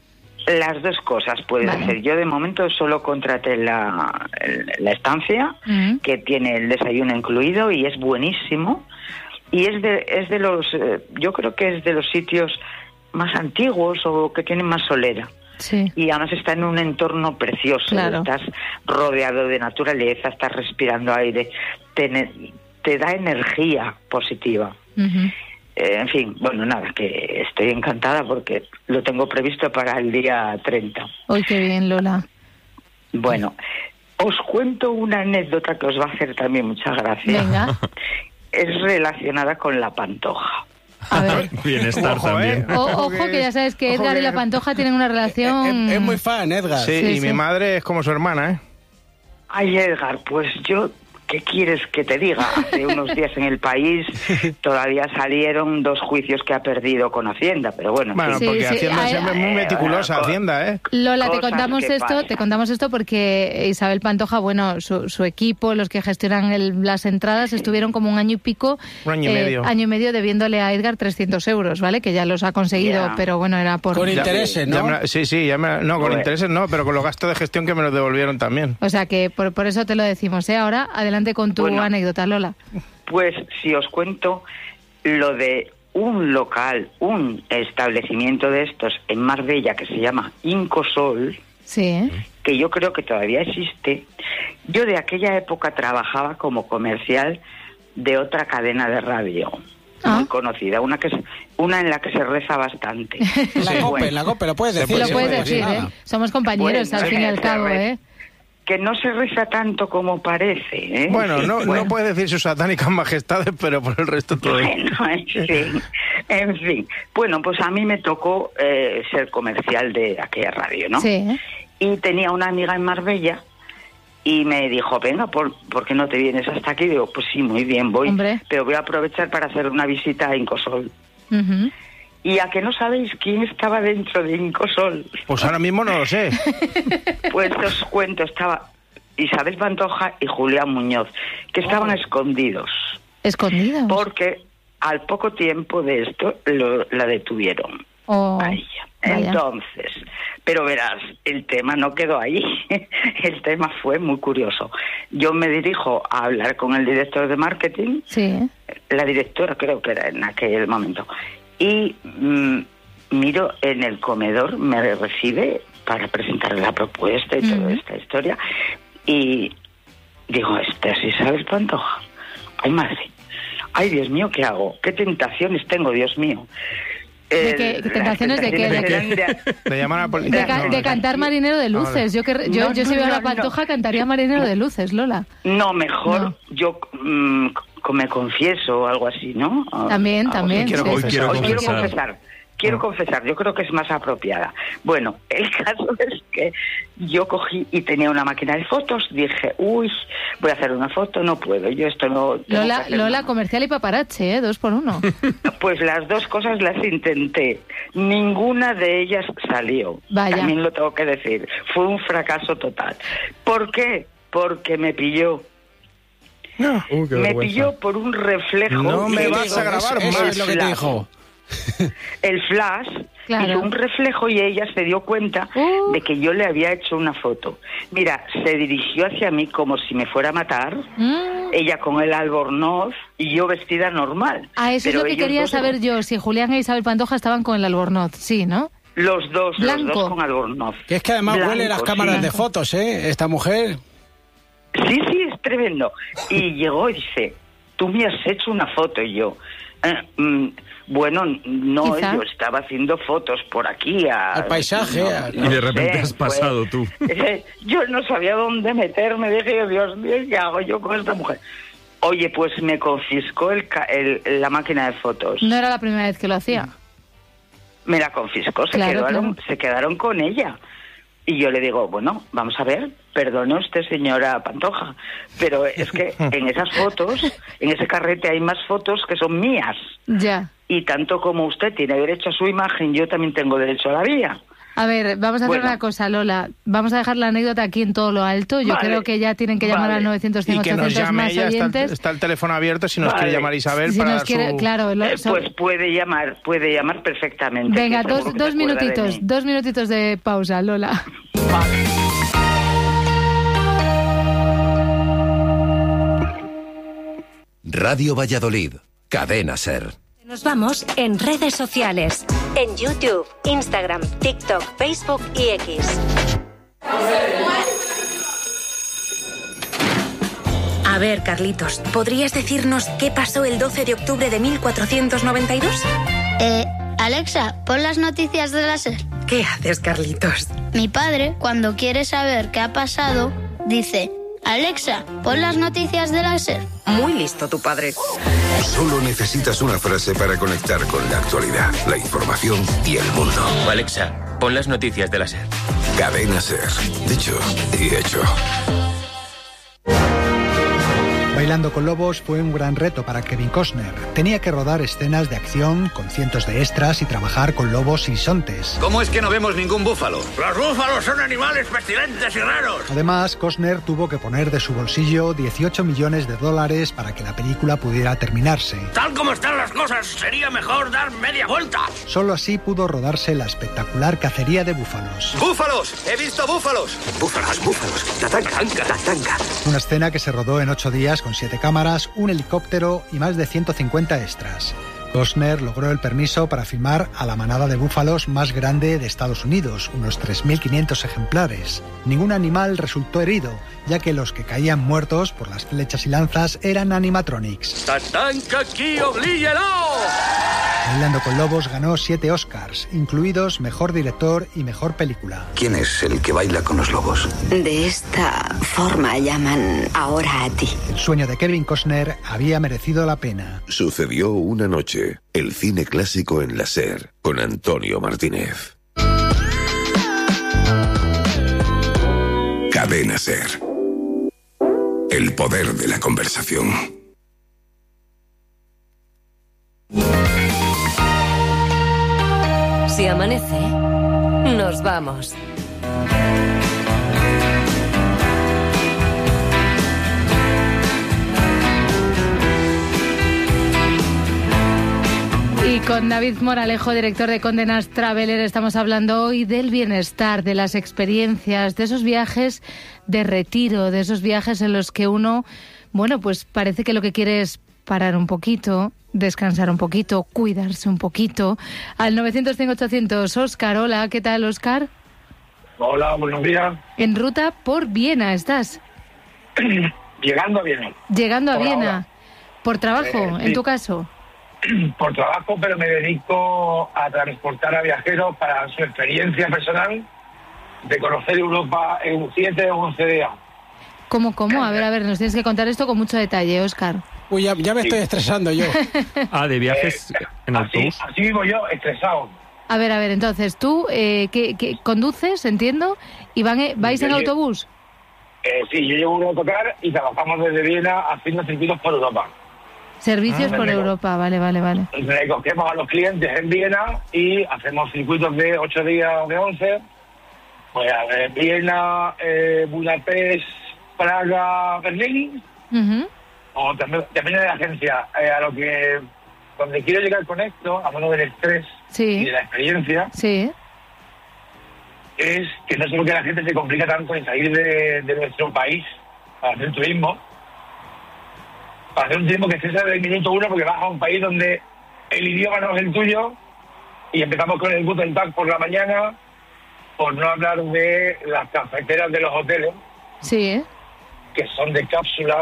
[SPEAKER 5] Las dos cosas puedes hacer. Yo de momento solo contraté la estancia, que tiene el desayuno incluido y es buenísimo. Y es de los, yo creo que es de los sitios más antiguos o que tienen más solera.
[SPEAKER 1] Sí.
[SPEAKER 5] Y además está en un entorno precioso.
[SPEAKER 1] Claro.
[SPEAKER 5] Estás rodeado de naturaleza, estás respirando aire, te da energía positiva. En fin, bueno, nada, que estoy encantada porque lo tengo previsto para el día 30.
[SPEAKER 1] ¡Ay, qué bien, Lola!
[SPEAKER 5] Bueno, os cuento una anécdota que os va a hacer también mucha gracia.
[SPEAKER 1] Venga.
[SPEAKER 5] Es relacionada con la Pantoja.
[SPEAKER 1] A ver.
[SPEAKER 4] Bienestar también.
[SPEAKER 1] Ojo, que ya sabes que Edgar y la Pantoja tienen una relación...
[SPEAKER 2] Es muy fan, Edgar.
[SPEAKER 3] Sí, mi madre es como su hermana, ¿eh?
[SPEAKER 5] Ay, Edgar, pues yo... ¿Qué quieres que te diga? Hace unos días en El País todavía salieron 2 juicios que ha perdido con Hacienda, pero bueno.
[SPEAKER 3] Bueno, porque Hacienda siempre es muy meticulosa, Hacienda, ¿eh?
[SPEAKER 1] Lola, te contamos esto porque Isabel Pantoja, bueno, su equipo, los que gestionan las entradas, estuvieron como un año y pico, año y medio debiéndole a Edgar 300 euros, ¿vale? Que ya los ha conseguido, pero bueno, era por...
[SPEAKER 2] Con intereses, ¿no?
[SPEAKER 3] Con intereses no, pero con los gastos de gestión que me los devolvieron también.
[SPEAKER 1] O sea que por eso te lo decimos, ¿eh? Ahora, adelante con tu anécdota, Lola.
[SPEAKER 5] Pues si os cuento lo de un local, un establecimiento de estos en Marbella que se llama Incosol, que yo creo que todavía existe. Yo de aquella época trabajaba como comercial de otra cadena de radio muy conocida, una en la que se reza bastante.
[SPEAKER 2] La COPE, lo puedes decir.
[SPEAKER 1] Lo puedes decir, ¿eh? Somos compañeros al fin y al cabo, ¿eh?
[SPEAKER 5] Que no se reza tanto como parece, ¿eh?
[SPEAKER 3] Bueno, no puedes decir sus satánicas majestades, pero por el resto todo.
[SPEAKER 5] Bueno, en fin. Bueno, pues a mí me tocó ser comercial de aquella radio, ¿no?
[SPEAKER 1] Sí.
[SPEAKER 5] Y tenía una amiga en Marbella y me dijo, venga, ¿por qué no te vienes hasta aquí? Digo, pues sí, muy bien, voy.
[SPEAKER 1] Hombre.
[SPEAKER 5] Pero voy a aprovechar para hacer una visita a Incosol. ¿Y a que no sabéis quién estaba dentro de Incosol?
[SPEAKER 3] Pues ahora mismo no lo sé.
[SPEAKER 5] Pues os cuento, estaba Isabel Pantoja y Julián Muñoz, que estaban escondidos.
[SPEAKER 1] ¿Escondidos?
[SPEAKER 5] Porque al poco tiempo de esto la detuvieron. A ella. Entonces, pero verás, el tema no quedó ahí. El tema fue muy curioso. Yo me dirijo a hablar con el director de marketing, la directora creo que era en aquel momento, y miro en el comedor, me recibe para presentarle la propuesta y toda esta historia, y digo, ¿esta es Isabel Pantoja? ¡Ay, madre! ¡Ay, Dios mío, qué hago! ¡Qué tentaciones tengo, Dios mío!
[SPEAKER 1] ¿Qué tentaciones de qué?
[SPEAKER 3] De llamar a la policía.
[SPEAKER 1] De cantar Marinero de Luces. Yo si veo a la Pantoja cantaría Marinero de Luces, Lola.
[SPEAKER 5] No, mejor yo me confieso o algo así, ¿no?
[SPEAKER 1] También.
[SPEAKER 5] Quiero confesar, yo creo que es más apropiada. Bueno, el caso es que yo cogí y tenía una máquina de fotos, dije, voy a hacer una foto, no puedo, yo esto no...
[SPEAKER 1] Lola, comercial y paparazzi, 2 por 1.
[SPEAKER 5] Pues las dos cosas las intenté, ninguna de ellas salió.
[SPEAKER 1] Vaya.
[SPEAKER 5] También lo tengo que decir, fue un fracaso total. ¿Por qué? Porque me pilló. Me pilló por un reflejo.
[SPEAKER 3] No me vas a grabar más
[SPEAKER 2] lo que te dijo.
[SPEAKER 5] El flash hizo un reflejo y ella se dio cuenta de que yo le había hecho una foto. Mira, se dirigió hacia mí como si me fuera a matar, ella con el albornoz y yo vestida normal.
[SPEAKER 1] Eso es lo que quería saber yo, si Julián e Isabel Pantoja estaban con el albornoz, sí, ¿no?
[SPEAKER 5] Los dos con albornoz.
[SPEAKER 2] Que es que además huele las cámaras de fotos, esta mujer.
[SPEAKER 5] Sí, es tremendo. Y llegó y dice, tú me has hecho una foto. Y yo, bueno, no, ¿quizá? Yo estaba haciendo fotos por aquí.
[SPEAKER 2] Al paisaje.
[SPEAKER 4] No, y de repente has pasado tú.
[SPEAKER 5] Yo no sabía dónde meterme. Dije, Dios mío, ¿qué hago yo con esta mujer? Oye, pues me confiscó la máquina de fotos.
[SPEAKER 1] No era la primera vez que lo hacía.
[SPEAKER 5] Me la confiscó, se quedaron con ella. Y yo le digo, bueno, vamos a ver, perdone usted, señora Pantoja, pero es que en esas fotos, en ese carrete hay más fotos que son mías.
[SPEAKER 1] Ya.
[SPEAKER 5] Y tanto como usted tiene derecho a su imagen, yo también tengo derecho a la mía.
[SPEAKER 1] A ver, vamos a hacer una cosa, Lola. Vamos a dejar la anécdota aquí en todo lo alto. Yo creo que ya tienen que llamar al 900
[SPEAKER 3] y que nos llame
[SPEAKER 1] más
[SPEAKER 3] ella,
[SPEAKER 1] oyentes.
[SPEAKER 3] Está el teléfono abierto si nos quiere llamar Isabel
[SPEAKER 1] si
[SPEAKER 3] para
[SPEAKER 1] nos quiere, claro,
[SPEAKER 5] pues puede llamar perfectamente.
[SPEAKER 1] Venga, dos minutitos de pausa, Lola.
[SPEAKER 5] Vale.
[SPEAKER 6] Radio Valladolid, Cadena SER.
[SPEAKER 7] Nos vamos en redes sociales, en YouTube, Instagram, TikTok, Facebook y X. A ver, Carlitos, ¿podrías decirnos qué pasó el 12 de octubre de 1492?
[SPEAKER 8] Alexa, pon las noticias de la SER.
[SPEAKER 7] ¿Qué haces, Carlitos?
[SPEAKER 8] Mi padre, cuando quiere saber qué ha pasado, dice... Alexa, pon las noticias de la SER.
[SPEAKER 7] Muy listo tu padre.
[SPEAKER 9] Solo necesitas una frase para conectar con la actualidad, la información y el mundo.
[SPEAKER 10] Alexa, pon las noticias de la SER.
[SPEAKER 9] Cadena SER. Dicho y hecho.
[SPEAKER 11] Bailando con lobos fue un gran reto para Kevin Costner. Tenía que rodar escenas de acción con cientos de extras y trabajar con lobos y bisontes.
[SPEAKER 12] ¿Cómo es que no vemos ningún búfalo?
[SPEAKER 13] Los búfalos son animales pestilentes y raros.
[SPEAKER 11] Además, Costner tuvo que poner de su bolsillo $18 millones para que la película pudiera terminarse.
[SPEAKER 13] Tal como están las cosas, sería mejor dar media vuelta.
[SPEAKER 11] Solo así pudo rodarse la espectacular cacería de búfalos.
[SPEAKER 12] ¡Búfalos! ¡He visto búfalos!
[SPEAKER 13] ¡Búfalos! ¡Tatanca!
[SPEAKER 11] Una escena que se rodó en 8 días con 7 cámaras, un helicóptero y más de 150 extras. Costner logró el permiso para filmar a la manada de búfalos más grande de Estados Unidos, unos 3.500 ejemplares. Ningún animal resultó herido, ya que los que caían muertos por las flechas y lanzas eran animatronics.
[SPEAKER 13] ¡Tatanca aquí, oblíguelo!
[SPEAKER 11] Bailando con lobos ganó 7 Oscars, incluidos Mejor Director y Mejor Película.
[SPEAKER 12] ¿Quién es el que baila con los lobos?
[SPEAKER 14] De esta forma llaman ahora a ti.
[SPEAKER 11] El sueño de Kevin Costner había merecido la pena.
[SPEAKER 9] Sucedió una noche, el cine clásico en la SER, con Antonio Martínez. Cadena SER. El poder de la conversación.
[SPEAKER 7] Si amanece, nos vamos.
[SPEAKER 1] Y con David Moralejo, director de Condé Nast Traveler, estamos hablando hoy del bienestar, de las experiencias, de esos viajes de retiro, de esos viajes en los que uno, bueno, pues parece que lo que quiere es parar un poquito, descansar un poquito, cuidarse un poquito. Al 900-100-800, Óscar, hola, ¿qué tal, Óscar?
[SPEAKER 15] Hola, buenos días.
[SPEAKER 1] En ruta por Viena estás.
[SPEAKER 15] Llegando a Viena.
[SPEAKER 1] Llegando a Viena. Ahora. ¿Por trabajo,
[SPEAKER 15] sí.
[SPEAKER 1] en tu caso?
[SPEAKER 15] Por trabajo, pero me dedico a transportar a viajeros para su experiencia personal de conocer Europa en 7 o 11 días.
[SPEAKER 1] ¿Cómo? A ver, nos tienes que contar esto con mucho detalle, Óscar.
[SPEAKER 2] Uy, ya me estoy estresando yo.
[SPEAKER 4] ¿De viajes en autobús?
[SPEAKER 15] Así vivo yo, estresado.
[SPEAKER 1] A ver, entonces, tú ¿qué conduces, entiendo, y vais en autobús?
[SPEAKER 15] Sí, yo llevo un autocar y trabajamos desde Viena haciendo circuitos por Europa.
[SPEAKER 1] Servicios por Europa, vale.
[SPEAKER 15] Recogemos a los clientes en Viena y hacemos circuitos de 8 días, de 11. Pues a ver, Viena, Budapest, Praga, Berlín.
[SPEAKER 1] Uh-huh.
[SPEAKER 15] O también de la agencia. Donde quiero llegar con esto, hablando del estrés y de la experiencia, es que no sé por qué la gente se complica tanto en salir de nuestro país para hacer turismo. Para hacer un turismo que cesa del minuto 1, porque vas a un país donde el idioma no es el tuyo y empezamos con el Guten Tag por la mañana, por no hablar de las cafeteras de los hoteles.
[SPEAKER 1] Sí,
[SPEAKER 15] que son de cápsula,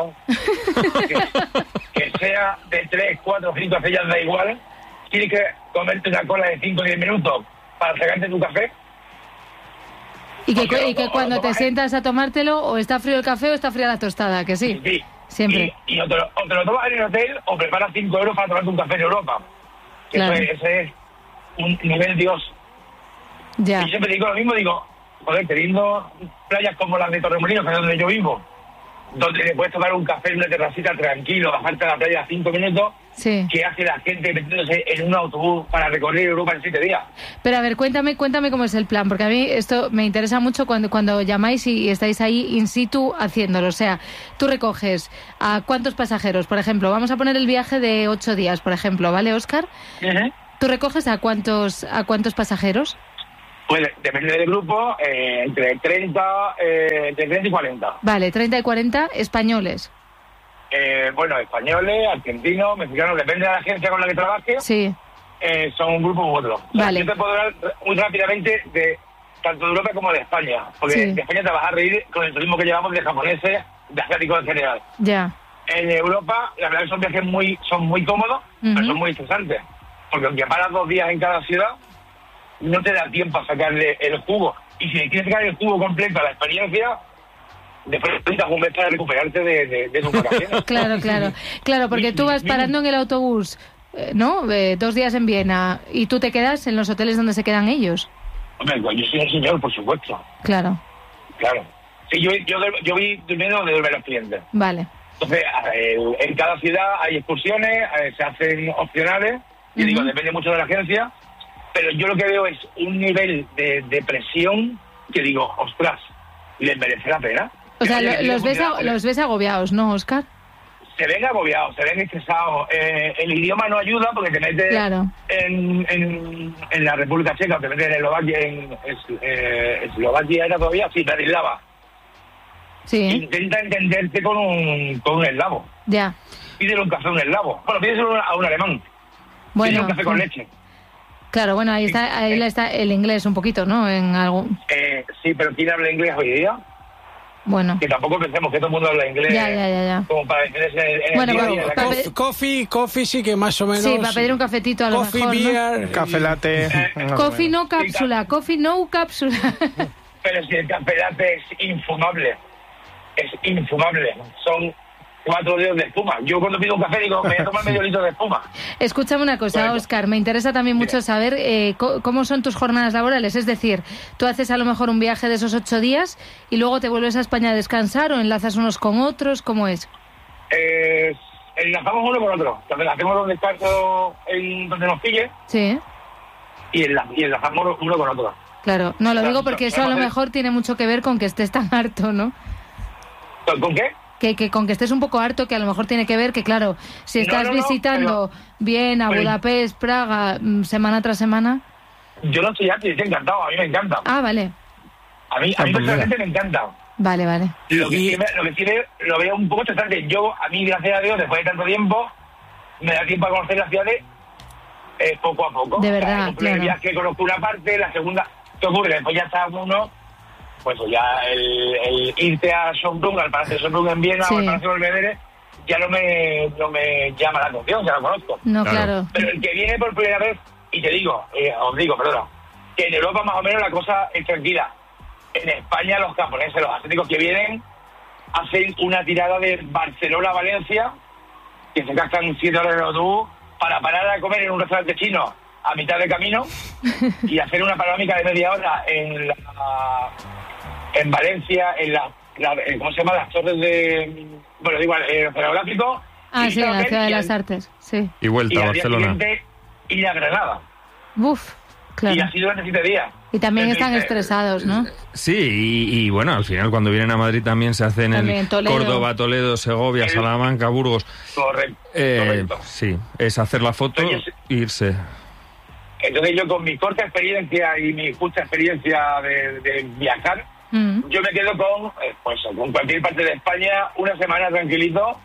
[SPEAKER 15] que sea de 3, 4, 5 estrellas, da igual, tienes que comerte una cola de 5 o 10 minutos para sacarte tu café.
[SPEAKER 1] Y que cuando te sientas a tomártelo, o está frío el café o está fría la tostada, que sí.
[SPEAKER 15] Sí.
[SPEAKER 1] Siempre.
[SPEAKER 15] Y o te lo tomas en el hotel o preparas 5 euros para tomarte un café en Europa. Que
[SPEAKER 1] claro.
[SPEAKER 15] ese es un nivel Dios.
[SPEAKER 1] Ya.
[SPEAKER 15] Y yo siempre digo lo mismo, digo, joder, teniendo playas como las de Torremolinos, que es donde yo vivo, donde le puedes tomar un café en una terracita tranquilo, bajarte a la playa a 5 minutos,
[SPEAKER 1] sí.
[SPEAKER 15] ¿Qué hace la gente metiéndose en un autobús para recorrer Europa en 7 días?
[SPEAKER 1] Pero a ver, cuéntame cómo es el plan, porque a mí esto me interesa mucho cuando llamáis y estáis ahí in situ haciéndolo. O sea, tú recoges a cuántos pasajeros, por ejemplo, vamos a poner el viaje de 8 días, por ejemplo, ¿vale, Óscar?
[SPEAKER 15] Uh-huh.
[SPEAKER 1] ¿Tú recoges a cuántos pasajeros?
[SPEAKER 15] Pues depende del grupo, entre 30 y 40.
[SPEAKER 1] Vale, 30 y 40 españoles.
[SPEAKER 15] Bueno, españoles, argentinos, mexicanos, depende de la agencia con la que trabaje.
[SPEAKER 1] Sí.
[SPEAKER 15] Son un grupo u otro.
[SPEAKER 1] Vale.
[SPEAKER 15] Yo te puedo hablar muy rápidamente de tanto de Europa como de España, porque
[SPEAKER 1] sí.
[SPEAKER 15] de España te vas a reír con el turismo que llevamos de japoneses, de asiáticos en general.
[SPEAKER 1] Ya.
[SPEAKER 15] En Europa, la verdad que son viajes son muy cómodos, pero son muy estresantes, porque aunque paras 2 días en cada ciudad, no te da tiempo a sacarle el jugo. Y si quieres sacar el jugo completo a la experiencia, después necesitas un mes para recuperarte de tus vacaciones.
[SPEAKER 1] Claro, porque tú vas parando en el autobús, ¿no? 2 días en Viena, y tú te quedas en los hoteles donde se quedan ellos.
[SPEAKER 15] Hombre, yo soy un señor, por supuesto.
[SPEAKER 1] Claro.
[SPEAKER 15] Sí, yo vi durmiendo donde duermen los clientes.
[SPEAKER 1] Vale.
[SPEAKER 15] Entonces, en cada ciudad hay excursiones, se hacen opcionales, y digo, depende mucho de la agencia, pero yo lo que veo es un nivel de presión que digo, ostras, ¿les merece la pena?
[SPEAKER 1] O sea, los ves agobiados, ¿no, Óscar?
[SPEAKER 15] Se ven agobiados, se ven estresados. El idioma no ayuda porque te metes en la República Checa, te metes en Eslovaquia, Eslovaquia era todavía, sí, Bratislava.
[SPEAKER 1] Sí.
[SPEAKER 15] Intenta entenderte con un eslavo.
[SPEAKER 1] Ya.
[SPEAKER 15] Pídele un café a un eslavo. Bueno, pídeselo a un alemán.
[SPEAKER 1] Bueno,
[SPEAKER 15] pídele un café con leche.
[SPEAKER 1] Claro, bueno, ahí está el inglés un poquito, ¿no?
[SPEAKER 15] Sí, pero ¿quién habla inglés hoy día?
[SPEAKER 1] Bueno.
[SPEAKER 15] Que tampoco pensemos que todo el mundo habla inglés.
[SPEAKER 1] Ya.
[SPEAKER 15] Como para decirse
[SPEAKER 2] Coffee sí que más o menos.
[SPEAKER 1] Sí, para pedir un cafetito a lo
[SPEAKER 2] coffee,
[SPEAKER 1] mejor,
[SPEAKER 2] beer,
[SPEAKER 1] ¿no?
[SPEAKER 3] Café latte.
[SPEAKER 1] Coffee no cápsula, coffee no cápsula.
[SPEAKER 15] Pero si el café latte es infumable. Son 4 dedos de espuma. Yo cuando pido un café digo, me voy a tomar medio litro de espuma.
[SPEAKER 1] Escúchame una cosa, Óscar, me interesa también mucho saber cómo son tus jornadas laborales. Es decir, tú haces a lo mejor un viaje de esos 8 días y luego te vuelves a España a descansar, o enlazas unos con otros, ¿cómo es?
[SPEAKER 15] Enlazamos uno con otro. Entonces hacemos un descanso en donde nos pille.
[SPEAKER 1] Sí.
[SPEAKER 15] Y enlazamos uno con otro.
[SPEAKER 1] Claro, no lo digo porque eso a lo mejor tiene mucho que ver con que estés tan harto, ¿no?
[SPEAKER 15] ¿Con qué?
[SPEAKER 1] Que con que estés un poco harto, que a lo mejor tiene que ver que, claro, si estás visitando Viena, Budapest, Praga, semana tras semana...
[SPEAKER 15] Yo no estoy harto y estoy encantado, a mí me encanta.
[SPEAKER 1] Ah, vale.
[SPEAKER 15] A mí personalmente me encanta.
[SPEAKER 1] Vale.
[SPEAKER 15] Lo que tiene, lo veo un poco estresante. A mí, gracias a Dios, después de tanto tiempo, me da tiempo a conocer las ciudades poco a poco.
[SPEAKER 1] De verdad,
[SPEAKER 15] claro. El viaje conozco una parte, la segunda... ¿Qué ocurre? Después ya está uno... Pues ya el irte a Schönbrunn, al Palacio de Schönbrunn en Viena, o al Palacio del Belvedere, ya no me llama la atención, ya lo conozco.
[SPEAKER 1] No, claro.
[SPEAKER 15] Pero el que viene por primera vez, y os digo, que en Europa más o menos la cosa es tranquila. En España los japoneses, los asiáticos que vienen, hacen una tirada de Barcelona a Valencia, que se gastan 7 horas en el autobús, para parar a comer en un restaurante chino a mitad de camino y hacer una panorámica de media hora en Valencia, ¿cómo se llama? Las torres de... Bueno, igual, el oceanográfico.
[SPEAKER 1] Ah, sí, la Ciudad de las Artes, sí.
[SPEAKER 4] Y vuelta a Barcelona.
[SPEAKER 15] Ir a Granada.
[SPEAKER 1] Uf, claro.
[SPEAKER 15] Y así durante 7 días.
[SPEAKER 1] Y también están estresados, ¿no?
[SPEAKER 4] Sí, y bueno, al final cuando vienen a Madrid también se hacen en Córdoba, Toledo, Segovia, Salamanca, Burgos.
[SPEAKER 15] Correcto.
[SPEAKER 4] Sí, es hacer la foto e irse.
[SPEAKER 15] Entonces yo con mi corta experiencia y mi justa experiencia de viajar, yo me quedo con cualquier parte de España, una semana tranquilito,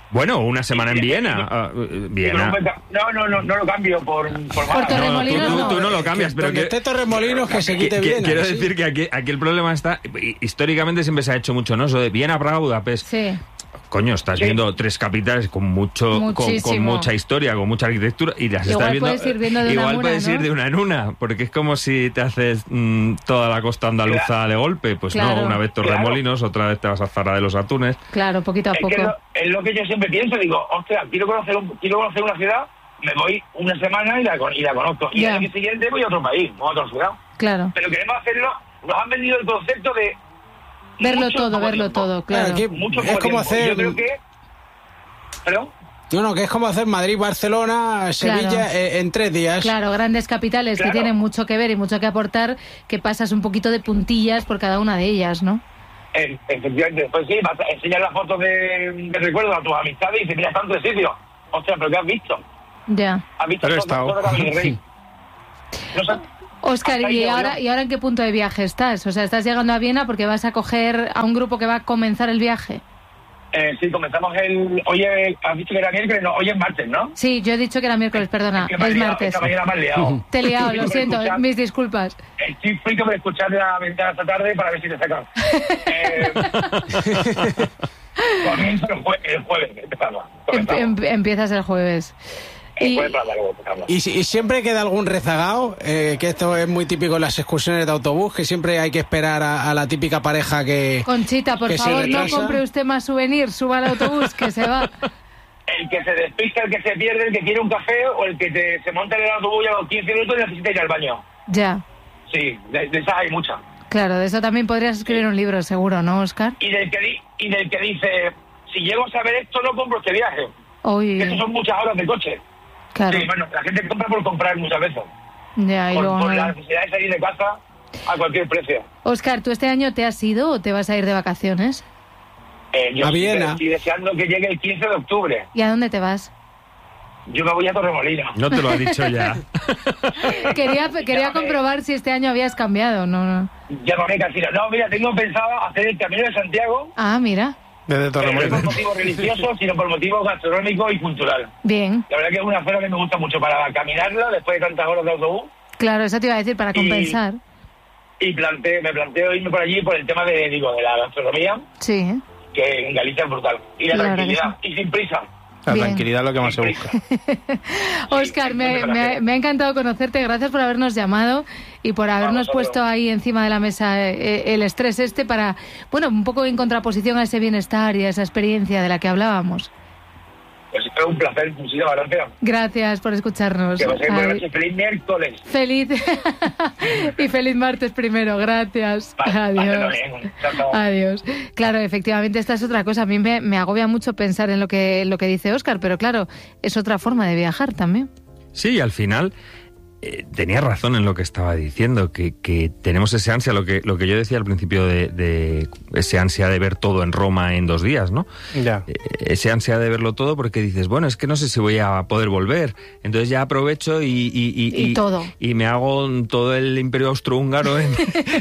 [SPEAKER 4] Bueno, una semana en Viena. Viena.
[SPEAKER 15] No lo cambio por
[SPEAKER 1] Torremolinos.
[SPEAKER 4] Tú no lo cambias, pero
[SPEAKER 2] que esté Torremolinos que se quite Viena.
[SPEAKER 4] Quiero decir que aquí el problema está, históricamente siempre se ha hecho mucho, ¿no? Eso de Viena, Praga, Budapest.
[SPEAKER 1] Sí.
[SPEAKER 4] Coño, estás viendo 3 capitales con mucha historia, con mucha arquitectura, y las estás viendo.
[SPEAKER 1] Igual
[SPEAKER 4] puedes ir de una en una, porque es como si te haces toda la costa andaluza de golpe. Pues no, una vez Torremolinos, otra vez te vas a Zara de los Atunes.
[SPEAKER 1] Claro, poquito a poco.
[SPEAKER 15] Es lo que yo siempre pienso, digo, hostia, quiero conocer una ciudad, me voy una semana y la conozco. Y el año siguiente voy a otro país, a otra ciudad.
[SPEAKER 1] Claro.
[SPEAKER 15] Pero queremos hacerlo, nos han vendido el concepto de
[SPEAKER 1] verlo todo, claro.
[SPEAKER 2] Es como hacer...
[SPEAKER 15] Yo creo que... ¿Perdón?
[SPEAKER 2] No, que es como hacer Madrid, Barcelona, Sevilla en 3 días.
[SPEAKER 1] Claro, grandes capitales que tienen mucho que ver y mucho que aportar, que pasas un poquito de puntillas por cada una de ellas, ¿no?
[SPEAKER 15] Efectivamente. Pues sí, vas a enseñar las fotos de recuerdo a tus amistades y dices, mira, tanto de sitio. Ostras, ¿pero qué has visto?
[SPEAKER 1] Ya.
[SPEAKER 15] ¿Has visto todo el Rey? No sé.
[SPEAKER 1] Óscar, ¿y ahora en qué punto de viaje estás? O sea, ¿estás llegando a Viena porque vas a coger a un grupo que va a comenzar el viaje?
[SPEAKER 15] Sí, comenzamos hoy has dicho que era miércoles, no, hoy es martes, ¿no?
[SPEAKER 1] Sí, yo he dicho que era miércoles, perdona, es martes.
[SPEAKER 15] Esta mañana me has liado.
[SPEAKER 1] Te he liado, lo siento, mis disculpas.
[SPEAKER 15] Estoy frito por escuchar la ventana esta tarde para ver si te sacan. Comienzo el jueves, empezamos.
[SPEAKER 1] Empiezas el jueves.
[SPEAKER 2] Y siempre queda algún rezagado, que esto es muy típico en las excursiones de autobús, que siempre hay que esperar a la típica pareja que...
[SPEAKER 1] Conchita, por favor, no compre usted más souvenirs, suba al autobús, que se va.
[SPEAKER 15] El que se despista, el que se pierde, el que quiere un café, o el que se monta en el autobús y a los 15 minutos necesita ir al baño.
[SPEAKER 1] Ya.
[SPEAKER 15] Sí, de esas hay muchas.
[SPEAKER 1] Claro, de eso también podrías escribir un libro, seguro, ¿no, Óscar?
[SPEAKER 15] Y del que dice, si llego a saber esto, no compro este viaje. Estos son muchas horas de coche.
[SPEAKER 1] Claro.
[SPEAKER 15] Sí, bueno, la gente compra por comprar muchas veces.
[SPEAKER 1] Ya, y luego
[SPEAKER 15] por la necesidad de salir de casa a cualquier precio.
[SPEAKER 1] Óscar, ¿tú este año te has ido o te vas a ir de vacaciones?
[SPEAKER 15] Yo
[SPEAKER 2] a Viena.
[SPEAKER 15] Estoy deseando que llegue el 15 de octubre.
[SPEAKER 1] ¿Y a dónde te vas?
[SPEAKER 15] Yo me voy a Torremolinos.
[SPEAKER 4] No te lo ha dicho ya.
[SPEAKER 1] Quería comprobar si este año habías cambiado, ¿no?
[SPEAKER 15] Llámame, Casino. No, mira, tengo pensado hacer el Camino de Santiago.
[SPEAKER 1] Ah, mira.
[SPEAKER 2] Desde Torremolinos.
[SPEAKER 15] No por motivos religiosos, sino por motivos gastronómicos y cultural.
[SPEAKER 1] Bien.
[SPEAKER 15] La verdad que es una zona que me gusta mucho para caminarla después de tantas horas de autobús.
[SPEAKER 1] Claro, eso te iba a decir, para compensar.
[SPEAKER 15] Y me planteo irme por allí por el tema de la gastronomía.
[SPEAKER 1] Sí.
[SPEAKER 15] Que en Galicia es brutal. Y la tranquilidad, y sin prisa.
[SPEAKER 3] La tranquilidad es lo que más se busca.
[SPEAKER 1] Óscar, me ha encantado conocerte. Gracias por habernos llamado y por habernos puesto ahí encima de la mesa el estrés para, bueno, un poco en contraposición a ese bienestar y a esa experiencia de la que hablábamos.
[SPEAKER 15] Pues es un placer, muchísimas gracias.
[SPEAKER 1] Gracias por escucharnos.
[SPEAKER 15] Que paséis buenas noches. Feliz miércoles.
[SPEAKER 1] Feliz y feliz martes primero. Gracias. Adiós. Adiós. Claro, efectivamente, esta es otra cosa. A mí me agobia mucho pensar en lo que dice Óscar, pero claro, es otra forma de viajar también.
[SPEAKER 4] Sí, al final tenía razón en lo que estaba diciendo, que tenemos ese ansia, lo que yo decía al principio de ese ansia de ver todo en Roma en 2 días, ¿no?
[SPEAKER 3] Ya.
[SPEAKER 4] Ese ansia de verlo todo porque dices, bueno, es que no sé si voy a poder volver, entonces ya aprovecho y
[SPEAKER 1] todo.
[SPEAKER 4] Y me hago todo el Imperio Austrohúngaro en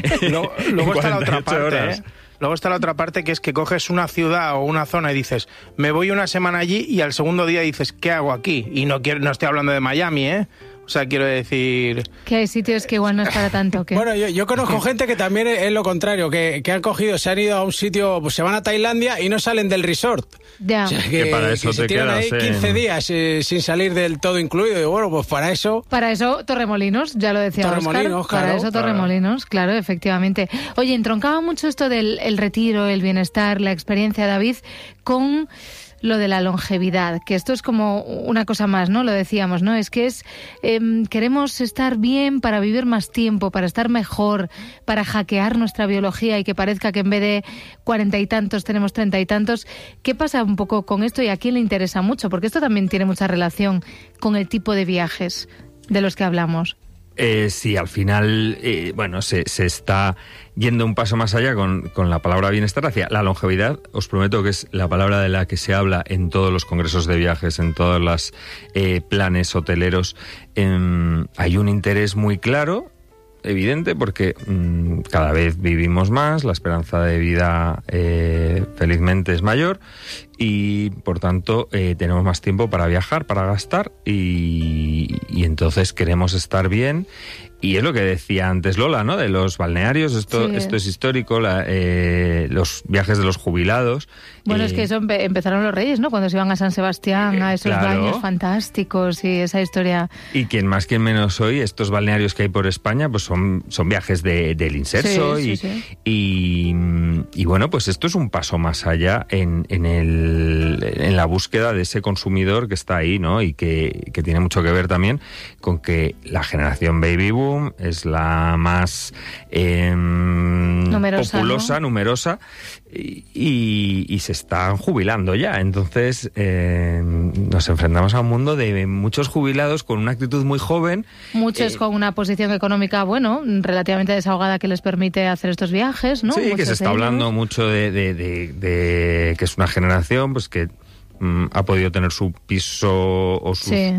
[SPEAKER 3] luego está la otra
[SPEAKER 4] 48
[SPEAKER 3] parte,
[SPEAKER 4] horas.
[SPEAKER 3] Luego está la otra parte, que es que coges una ciudad o una zona y dices, me voy una semana allí, y al segundo día dices, ¿qué hago aquí? Y no estoy hablando de Miami, ¿eh? O sea, quiero decir...
[SPEAKER 1] Que hay sitios que igual no es para tanto. ¿Qué?
[SPEAKER 2] Bueno, yo conozco gente que también es lo contrario, que han cogido, se han ido a un sitio, pues se van a Tailandia y no salen del resort.
[SPEAKER 1] Ya.
[SPEAKER 2] O sea,
[SPEAKER 4] que para eso
[SPEAKER 2] que se
[SPEAKER 4] te
[SPEAKER 2] tiran
[SPEAKER 4] quedas
[SPEAKER 2] ahí 15 días sin salir del todo incluido. Y bueno, pues para eso...
[SPEAKER 1] Para eso Torremolinos, ya lo decía
[SPEAKER 2] Torremolinos,
[SPEAKER 1] Óscar.
[SPEAKER 2] claro,
[SPEAKER 1] para eso Torremolinos, claro, efectivamente. Oye, entroncaba mucho esto del retiro, el bienestar, la experiencia, David, con lo de la longevidad, que esto es como una cosa más, ¿no? Lo decíamos, ¿no? Es que queremos estar bien para vivir más tiempo, para estar mejor, para hackear nuestra biología y que parezca que en vez de 40 y tantos tenemos 30 y tantos. ¿Qué pasa un poco con esto y a quién le interesa mucho? Porque esto también tiene mucha relación con el tipo de viajes de los que hablamos.
[SPEAKER 4] Sí, al final, bueno, se está yendo un paso más allá con la palabra bienestar hacia la longevidad. Os prometo que es la palabra de la que se habla en todos los congresos de viajes, en todos los planes hoteleros. Hay un interés muy claro evidente porque cada vez vivimos más, la esperanza de vida felizmente es mayor y por tanto tenemos más tiempo para viajar, para gastar y entonces queremos estar bien. Y es lo que decía antes Lola, ¿no? De los balnearios, esto es histórico, los viajes de los jubilados.
[SPEAKER 1] Bueno, es que eso empezaron los reyes, ¿no? Cuando se iban a San Sebastián, a esos baños fantásticos y esa historia.
[SPEAKER 4] Y quien más, quien menos hoy, estos balnearios que hay por España, pues son viajes del inserso y bueno, pues esto es un paso más allá en la búsqueda de ese consumidor que está ahí, ¿no? Y que tiene mucho que ver también con que la generación baby boom es la más populosa, ¿no? Numerosa y se están jubilando ya. Entonces nos enfrentamos a un mundo de muchos jubilados con una actitud muy joven.
[SPEAKER 1] Muchos con una posición económica, bueno, relativamente desahogada que les permite hacer estos viajes, ¿no?
[SPEAKER 4] Sí,
[SPEAKER 1] muchos
[SPEAKER 4] que se está hablando mucho de que es una generación pues que ha podido tener su piso o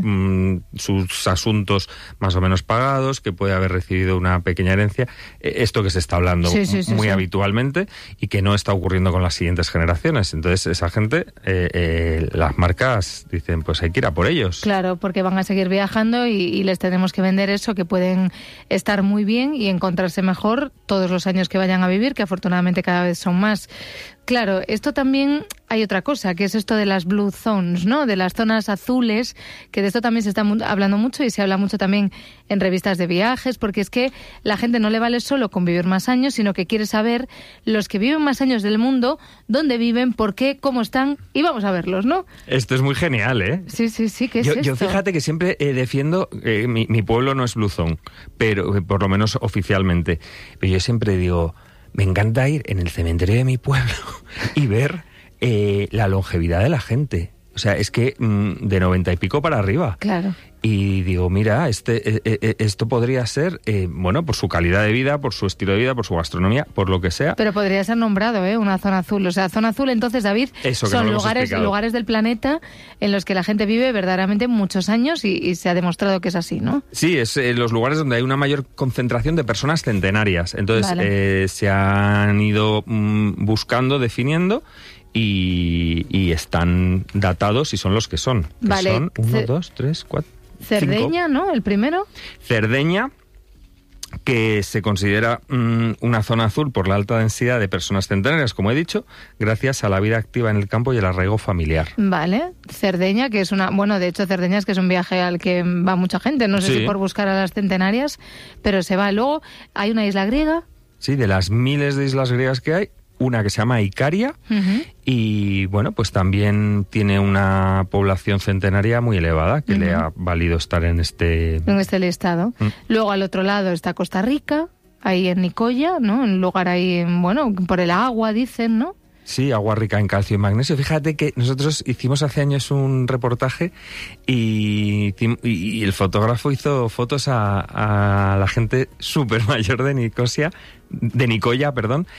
[SPEAKER 4] sus asuntos más o menos pagados, que puede haber recibido una pequeña herencia. Esto que se está hablando muy habitualmente y que no está ocurriendo con las siguientes generaciones. Entonces, esa gente, las marcas dicen, pues hay que ir a por ellos.
[SPEAKER 1] Claro, porque van a seguir viajando y les tenemos que vender eso, que pueden estar muy bien y encontrarse mejor todos los años que vayan a vivir, que afortunadamente cada vez son más. Claro, esto también hay otra cosa, que es esto de las blue zones, ¿no? De las zonas azules, que de esto también se está hablando mucho y se habla mucho también en revistas de viajes, porque es que la gente no le vale solo con vivir más años, sino que quiere saber los que viven más años del mundo, dónde viven, por qué, cómo están, y vamos a verlos, ¿no?
[SPEAKER 4] Esto es muy genial, ¿eh?
[SPEAKER 1] Sí, ¿qué es esto?
[SPEAKER 4] Yo fíjate que siempre defiendo, mi pueblo no es blue zone, pero por lo menos oficialmente, pero yo siempre digo, me encanta ir en el cementerio de mi pueblo y ver la longevidad de la gente. O sea, es que de 90 y pico para arriba.
[SPEAKER 1] Claro.
[SPEAKER 4] Y digo, mira, esto podría ser, bueno, por su calidad de vida, por su estilo de vida, por su gastronomía, por lo que sea.
[SPEAKER 1] Pero podría ser nombrado, una zona azul. O sea, zona azul, entonces, David, son lugares del planeta en los que la gente vive verdaderamente muchos años y se ha demostrado que es así, ¿no?
[SPEAKER 4] Sí, es los lugares donde hay una mayor concentración de personas centenarias. Entonces, se han ido buscando, definiendo y están datados y son los que son.
[SPEAKER 1] Vale.
[SPEAKER 4] Son 1, 2, 3, 4...
[SPEAKER 1] Cerdeña, 5. ¿No? El primero.
[SPEAKER 4] Cerdeña, que se considera una zona azul por la alta densidad de personas centenarias, como he dicho, gracias a la vida activa en el campo y el arraigo familiar.
[SPEAKER 1] Vale. Cerdeña, que es de hecho Cerdeña es que es un viaje al que va mucha gente, no sé si por buscar a las centenarias, pero se va. Luego hay una isla griega.
[SPEAKER 4] Sí, de las miles de islas griegas que hay, una que se llama Icaria, y bueno, pues también tiene una población centenaria muy elevada que le ha valido estar en este
[SPEAKER 1] listado. Luego al otro lado está Costa Rica, ahí en Nicoya, ¿no? Un lugar ahí, bueno, por el agua dicen, ¿no?
[SPEAKER 4] Sí, agua rica en calcio y magnesio. Fíjate que nosotros hicimos hace años un reportaje y el fotógrafo hizo fotos a la gente súper mayor de Nicoya,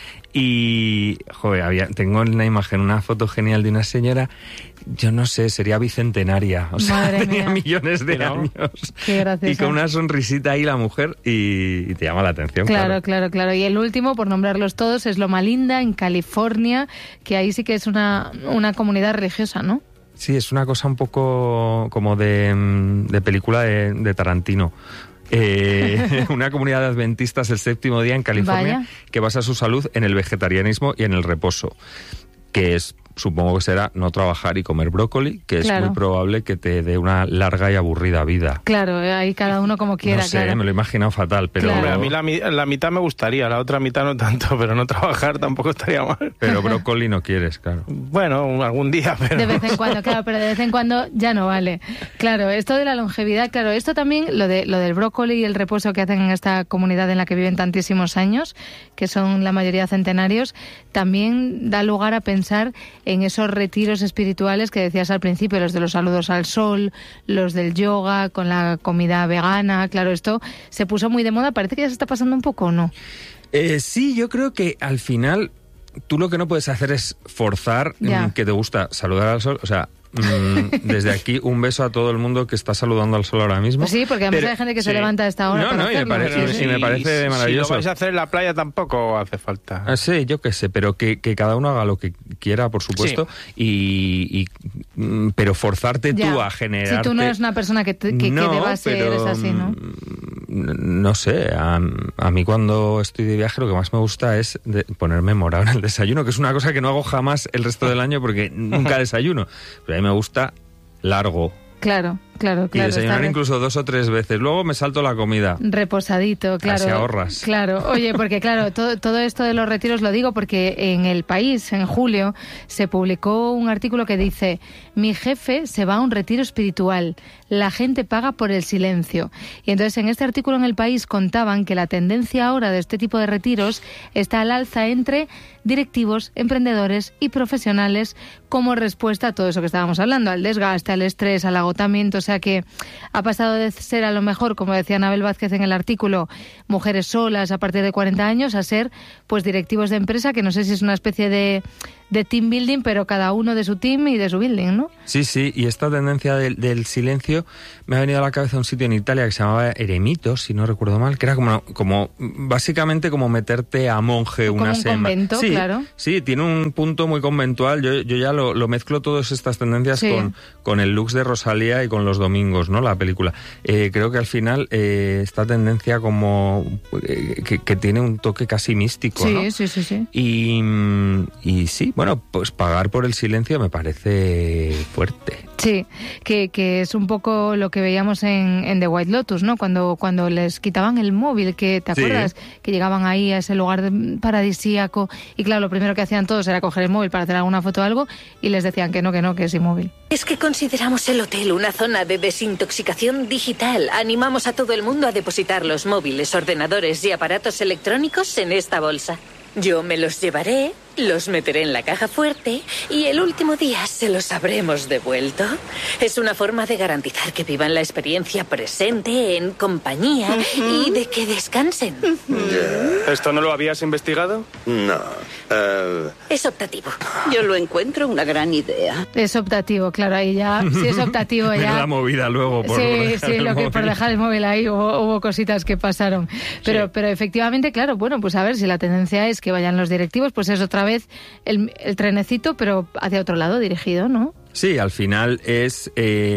[SPEAKER 4] y joder, tengo en la imagen una foto genial de una señora, yo no sé, sería bicentenaria, o sea,
[SPEAKER 1] Madre
[SPEAKER 4] tenía
[SPEAKER 1] mía.
[SPEAKER 4] millones de años.
[SPEAKER 1] Qué graciosa.
[SPEAKER 4] Y con una sonrisita ahí la mujer y te llama la atención.
[SPEAKER 1] Claro. Y el último, por nombrarlos todos, es Loma Linda, en California, que ahí sí que es una comunidad religiosa, ¿no?
[SPEAKER 4] Sí, es una cosa un poco como de película de Tarantino. Una comunidad de adventistas el séptimo día en California que basa su salud en el vegetarianismo y en el reposo, que es, supongo que será no trabajar y comer brócoli, que es muy probable que te dé una larga y aburrida vida.
[SPEAKER 1] Claro, ahí cada uno como quiera.
[SPEAKER 4] No sé, me lo he imaginado fatal, pero...
[SPEAKER 3] Claro. Hombre, a mí la mitad me gustaría, la otra mitad no tanto, pero no trabajar tampoco estaría mal.
[SPEAKER 4] Pero brócoli no quieres, claro.
[SPEAKER 3] Bueno, algún día, pero...
[SPEAKER 1] De vez en cuando, claro, pero de vez en cuando ya no vale. Claro, esto de la longevidad, claro, esto también, lo del brócoli y el reposo que hacen en esta comunidad en la que viven tantísimos años, que son la mayoría centenarios, también da lugar a pensar en esos retiros espirituales que decías al principio, los de los saludos al sol, los del yoga, con la comida vegana. Claro, esto se puso muy de moda. Parece que ya se está pasando un poco, ¿o no?
[SPEAKER 4] Sí, yo creo que al final tú lo que no puedes hacer es forzar que te gusta saludar al sol. O sea, desde aquí un beso a todo el mundo que está saludando al sol ahora mismo.
[SPEAKER 1] Sí, porque además hay gente que se levanta a esta hora.
[SPEAKER 4] Y me parece maravilloso.
[SPEAKER 3] Si lo vais a hacer en la playa tampoco hace falta.
[SPEAKER 4] Sí, yo qué sé, pero que cada uno haga lo que quiera, por supuesto, pero forzarte tú a generarte...
[SPEAKER 1] Si tú no eres una persona que deba ser, es así, ¿no?
[SPEAKER 4] No sé, a mí cuando estoy de viaje lo que más me gusta es ponerme morado en el desayuno, que es una cosa que no hago jamás el resto del año porque nunca desayuno. Pero a mí me gusta largo.
[SPEAKER 1] Claro.
[SPEAKER 4] Y desayunar incluso 2 o 3 veces. Luego me salto la comida.
[SPEAKER 1] Reposadito, claro.
[SPEAKER 4] Así ahorras.
[SPEAKER 1] Claro. Oye, porque claro, todo esto de los retiros lo digo porque en El País, en julio, se publicó un artículo que dice: mi jefe se va a un retiro espiritual. La gente paga por el silencio. Y entonces en este artículo en El País contaban que la tendencia ahora de este tipo de retiros está al alza entre directivos, emprendedores y profesionales como respuesta a todo eso que estábamos hablando, al desgaste, al estrés, al agotamiento. O sea que ha pasado de ser, a lo mejor, como decía Anabel Vázquez en el artículo, mujeres solas a partir de 40 años, a ser pues directivos de empresa, que no sé si es una especie de team building, pero cada uno de su team y de su building, ¿no?
[SPEAKER 4] Sí, y esta tendencia del silencio me ha venido a la cabeza un sitio en Italia que se llamaba Eremitos, si no recuerdo mal, que era como básicamente como meterte a monje una semana.
[SPEAKER 1] Como un convento,
[SPEAKER 4] sí,
[SPEAKER 1] claro.
[SPEAKER 4] Sí, tiene un punto muy conventual. Yo ya lo mezclo todas estas tendencias con el Lux de Rosalía y con Los Domingos, ¿no? La película. Creo que al final esta tendencia como que tiene un toque casi místico, ¿no?
[SPEAKER 1] Sí.
[SPEAKER 4] Y sí, bueno, pues pagar por el silencio me parece fuerte.
[SPEAKER 1] Sí, que es un poco lo que veíamos en The White Lotus, ¿no? Cuando les quitaban el móvil, que ¿te acuerdas? Que llegaban ahí a ese lugar paradisíaco y claro, lo primero que hacían todos era coger el móvil para hacer alguna foto o algo y les decían que no, que es inmóvil.
[SPEAKER 16] Es que consideramos el hotel una zona de desintoxicación digital. Animamos a todo el mundo a depositar los móviles, ordenadores y aparatos electrónicos en esta bolsa. Yo me los llevaré, los meteré en la caja fuerte y el último día se los habremos devuelto. Es una forma de garantizar que vivan la experiencia presente, en compañía y de que descansen.
[SPEAKER 17] ¿Esto no lo habías investigado?
[SPEAKER 12] No.
[SPEAKER 16] Es optativo.
[SPEAKER 14] Yo lo encuentro una gran idea.
[SPEAKER 1] Es optativo, claro, ahí ya, si es optativo ya...
[SPEAKER 4] la movida luego por
[SPEAKER 1] por dejar el móvil ahí hubo cositas que pasaron. Pero efectivamente, claro, bueno, pues a ver si la tendencia es que vayan los directivos, pues es otra vez el trenecito, pero hacia otro lado dirigido, ¿no?
[SPEAKER 4] Sí, al final es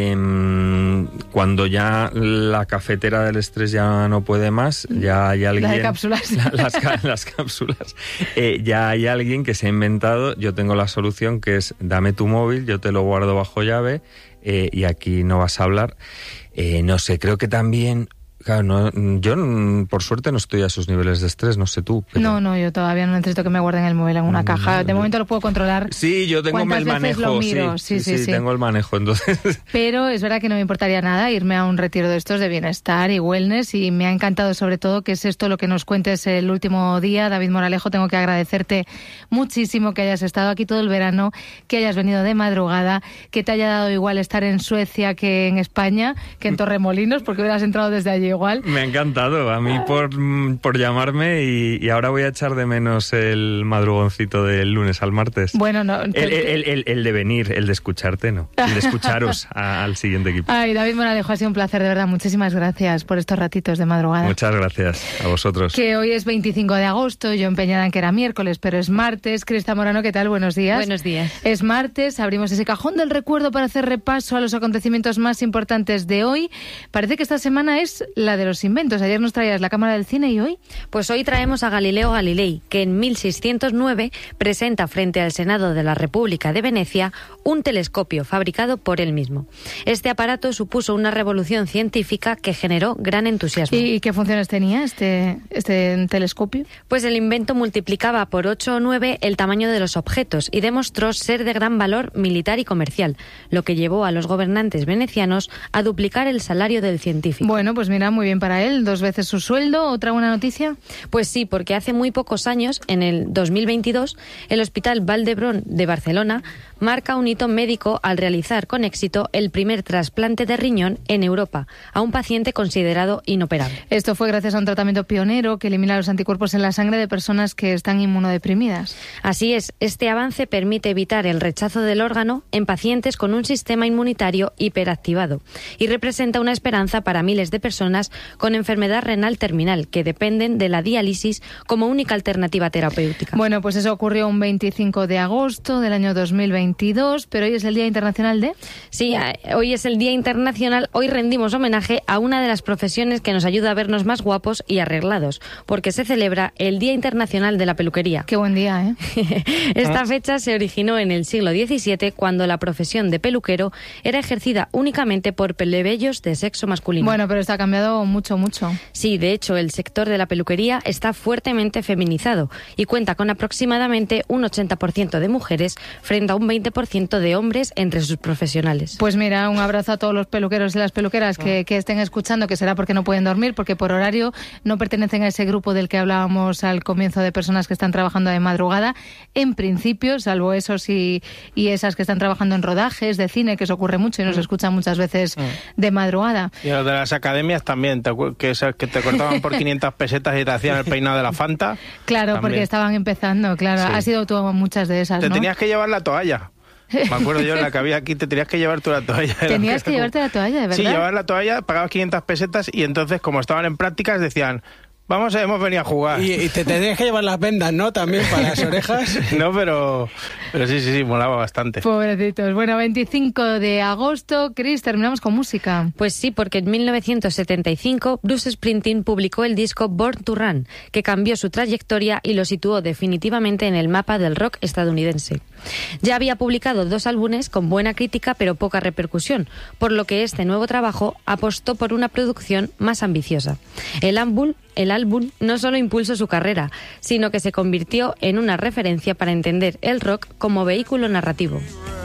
[SPEAKER 4] cuando ya la cafetera del estrés ya no puede más, ya hay alguien...
[SPEAKER 1] La de cápsulas.
[SPEAKER 4] Las cápsulas. Ya hay alguien que se ha inventado, yo tengo la solución, que es dame tu móvil, yo te lo guardo bajo llave y aquí no vas a hablar. No sé, creo que también... Claro, yo por suerte no estoy a esos niveles de estrés, no sé tú. Pero...
[SPEAKER 1] No, yo todavía no necesito que me guarden el móvil en una caja. De momento lo puedo controlar.
[SPEAKER 4] Sí, yo tengo el manejo. Sí, tengo el manejo, entonces.
[SPEAKER 1] Pero es verdad que no me importaría nada irme a un retiro de estos de bienestar y wellness, y me ha encantado sobre todo que es esto lo que nos cuentes el último día. David Moralejo, tengo que agradecerte muchísimo que hayas estado aquí todo el verano, que hayas venido de madrugada, que te haya dado igual estar en Suecia que en España, que en Torremolinos, porque hubieras entrado desde allí igual.
[SPEAKER 4] Me ha encantado, a mí por llamarme y ahora voy a echar de menos el madrugoncito del lunes al martes.
[SPEAKER 1] Bueno, no.
[SPEAKER 4] El de venir, el de escucharte, no. El de escucharos al siguiente equipo.
[SPEAKER 1] Ay, David Moralejo, ha sido un placer, de verdad. Muchísimas gracias por estos ratitos de madrugada.
[SPEAKER 4] Muchas gracias a vosotros.
[SPEAKER 1] Que hoy es 25 de agosto, yo empeñada en que era miércoles, pero es martes. Crista Morano, ¿qué tal? Buenos días.
[SPEAKER 18] Buenos días.
[SPEAKER 1] Es martes, abrimos ese cajón del recuerdo para hacer repaso a los acontecimientos más importantes de hoy. Parece que esta semana es la de los inventos. Ayer nos traías la cámara del cine y hoy...
[SPEAKER 18] Pues hoy traemos a Galileo Galilei, que en 1609 presenta frente al Senado de la República de Venecia un telescopio fabricado por él mismo. Este aparato supuso una revolución científica que generó gran entusiasmo.
[SPEAKER 1] ¿Y qué funciones tenía este telescopio?
[SPEAKER 18] Pues el invento multiplicaba por 8 o 9 el tamaño de los objetos y demostró ser de gran valor militar y comercial, lo que llevó a los gobernantes venecianos a duplicar el salario del científico.
[SPEAKER 1] Bueno, pues mira, muy bien para él, 2 veces su sueldo. ¿Otra buena noticia?
[SPEAKER 18] Pues sí, porque hace muy pocos años, en el 2022, el Hospital Vall d'Hebron de Barcelona marca un hito médico al realizar con éxito el primer trasplante de riñón en Europa a un paciente considerado inoperable.
[SPEAKER 1] Esto fue gracias a un tratamiento pionero que elimina los anticuerpos en la sangre de personas que están inmunodeprimidas.
[SPEAKER 18] Así es, este avance permite evitar el rechazo del órgano en pacientes con un sistema inmunitario hiperactivado y representa una esperanza para miles de personas con enfermedad renal terminal que dependen de la diálisis como única alternativa terapéutica.
[SPEAKER 1] Bueno, pues eso ocurrió un 25 de agosto del año 2022, pero hoy es el Día Internacional de...
[SPEAKER 18] Sí, hoy es el Día Internacional, hoy rendimos homenaje a una de las profesiones que nos ayuda a vernos más guapos y arreglados, porque se celebra el Día Internacional de la Peluquería.
[SPEAKER 1] Qué buen día, ¿eh?
[SPEAKER 18] Esta fecha se originó en el siglo XVII, cuando la profesión de peluquero era ejercida únicamente por plebeyos de sexo masculino.
[SPEAKER 1] Bueno, pero esto ha cambiado mucho, mucho.
[SPEAKER 18] Sí, de hecho, el sector de la peluquería está fuertemente feminizado y cuenta con aproximadamente un 80% de mujeres frente a un 20% de hombres entre sus profesionales.
[SPEAKER 1] Pues mira, un abrazo a todos los peluqueros y las peluqueras que estén escuchando, que será porque no pueden dormir, porque por horario no pertenecen a ese grupo del que hablábamos al comienzo de personas que están trabajando de madrugada. En principio, salvo esos y esas que están trabajando en rodajes de cine, que eso ocurre mucho y nos escuchan muchas veces de madrugada.
[SPEAKER 3] Y los de las academias también, que te cortaban por 500 pesetas y te hacían el peinado de la Fanta.
[SPEAKER 1] Claro, también. Porque estaban empezando, claro. Sí. Has sido tú a muchas de esas,
[SPEAKER 3] Te
[SPEAKER 1] ¿no?
[SPEAKER 3] tenías que llevar la toalla. Me acuerdo yo, en la que había aquí, te tenías que llevar tú la toalla.
[SPEAKER 1] Tenías que llevarte la toalla, ¿de verdad?
[SPEAKER 3] Sí, llevar la toalla, pagabas 500 pesetas y entonces, como estaban en prácticas, decían... hemos venido a jugar.
[SPEAKER 2] Y te tenías que llevar las vendas, ¿no? También para las orejas.
[SPEAKER 3] No, pero sí, molaba bastante.
[SPEAKER 1] Pobrecitos. Bueno, 25 de agosto, Cris, terminamos con música.
[SPEAKER 18] Pues sí, porque en 1975 Bruce Springsteen publicó el disco Born to Run, que cambió su trayectoria y lo situó definitivamente en el mapa del rock estadounidense. Ya había publicado 2 álbumes con buena crítica pero poca repercusión, por lo que este nuevo trabajo apostó por una producción más ambiciosa. El álbum no solo impulsó su carrera, sino que se convirtió en una referencia para entender el rock como vehículo narrativo.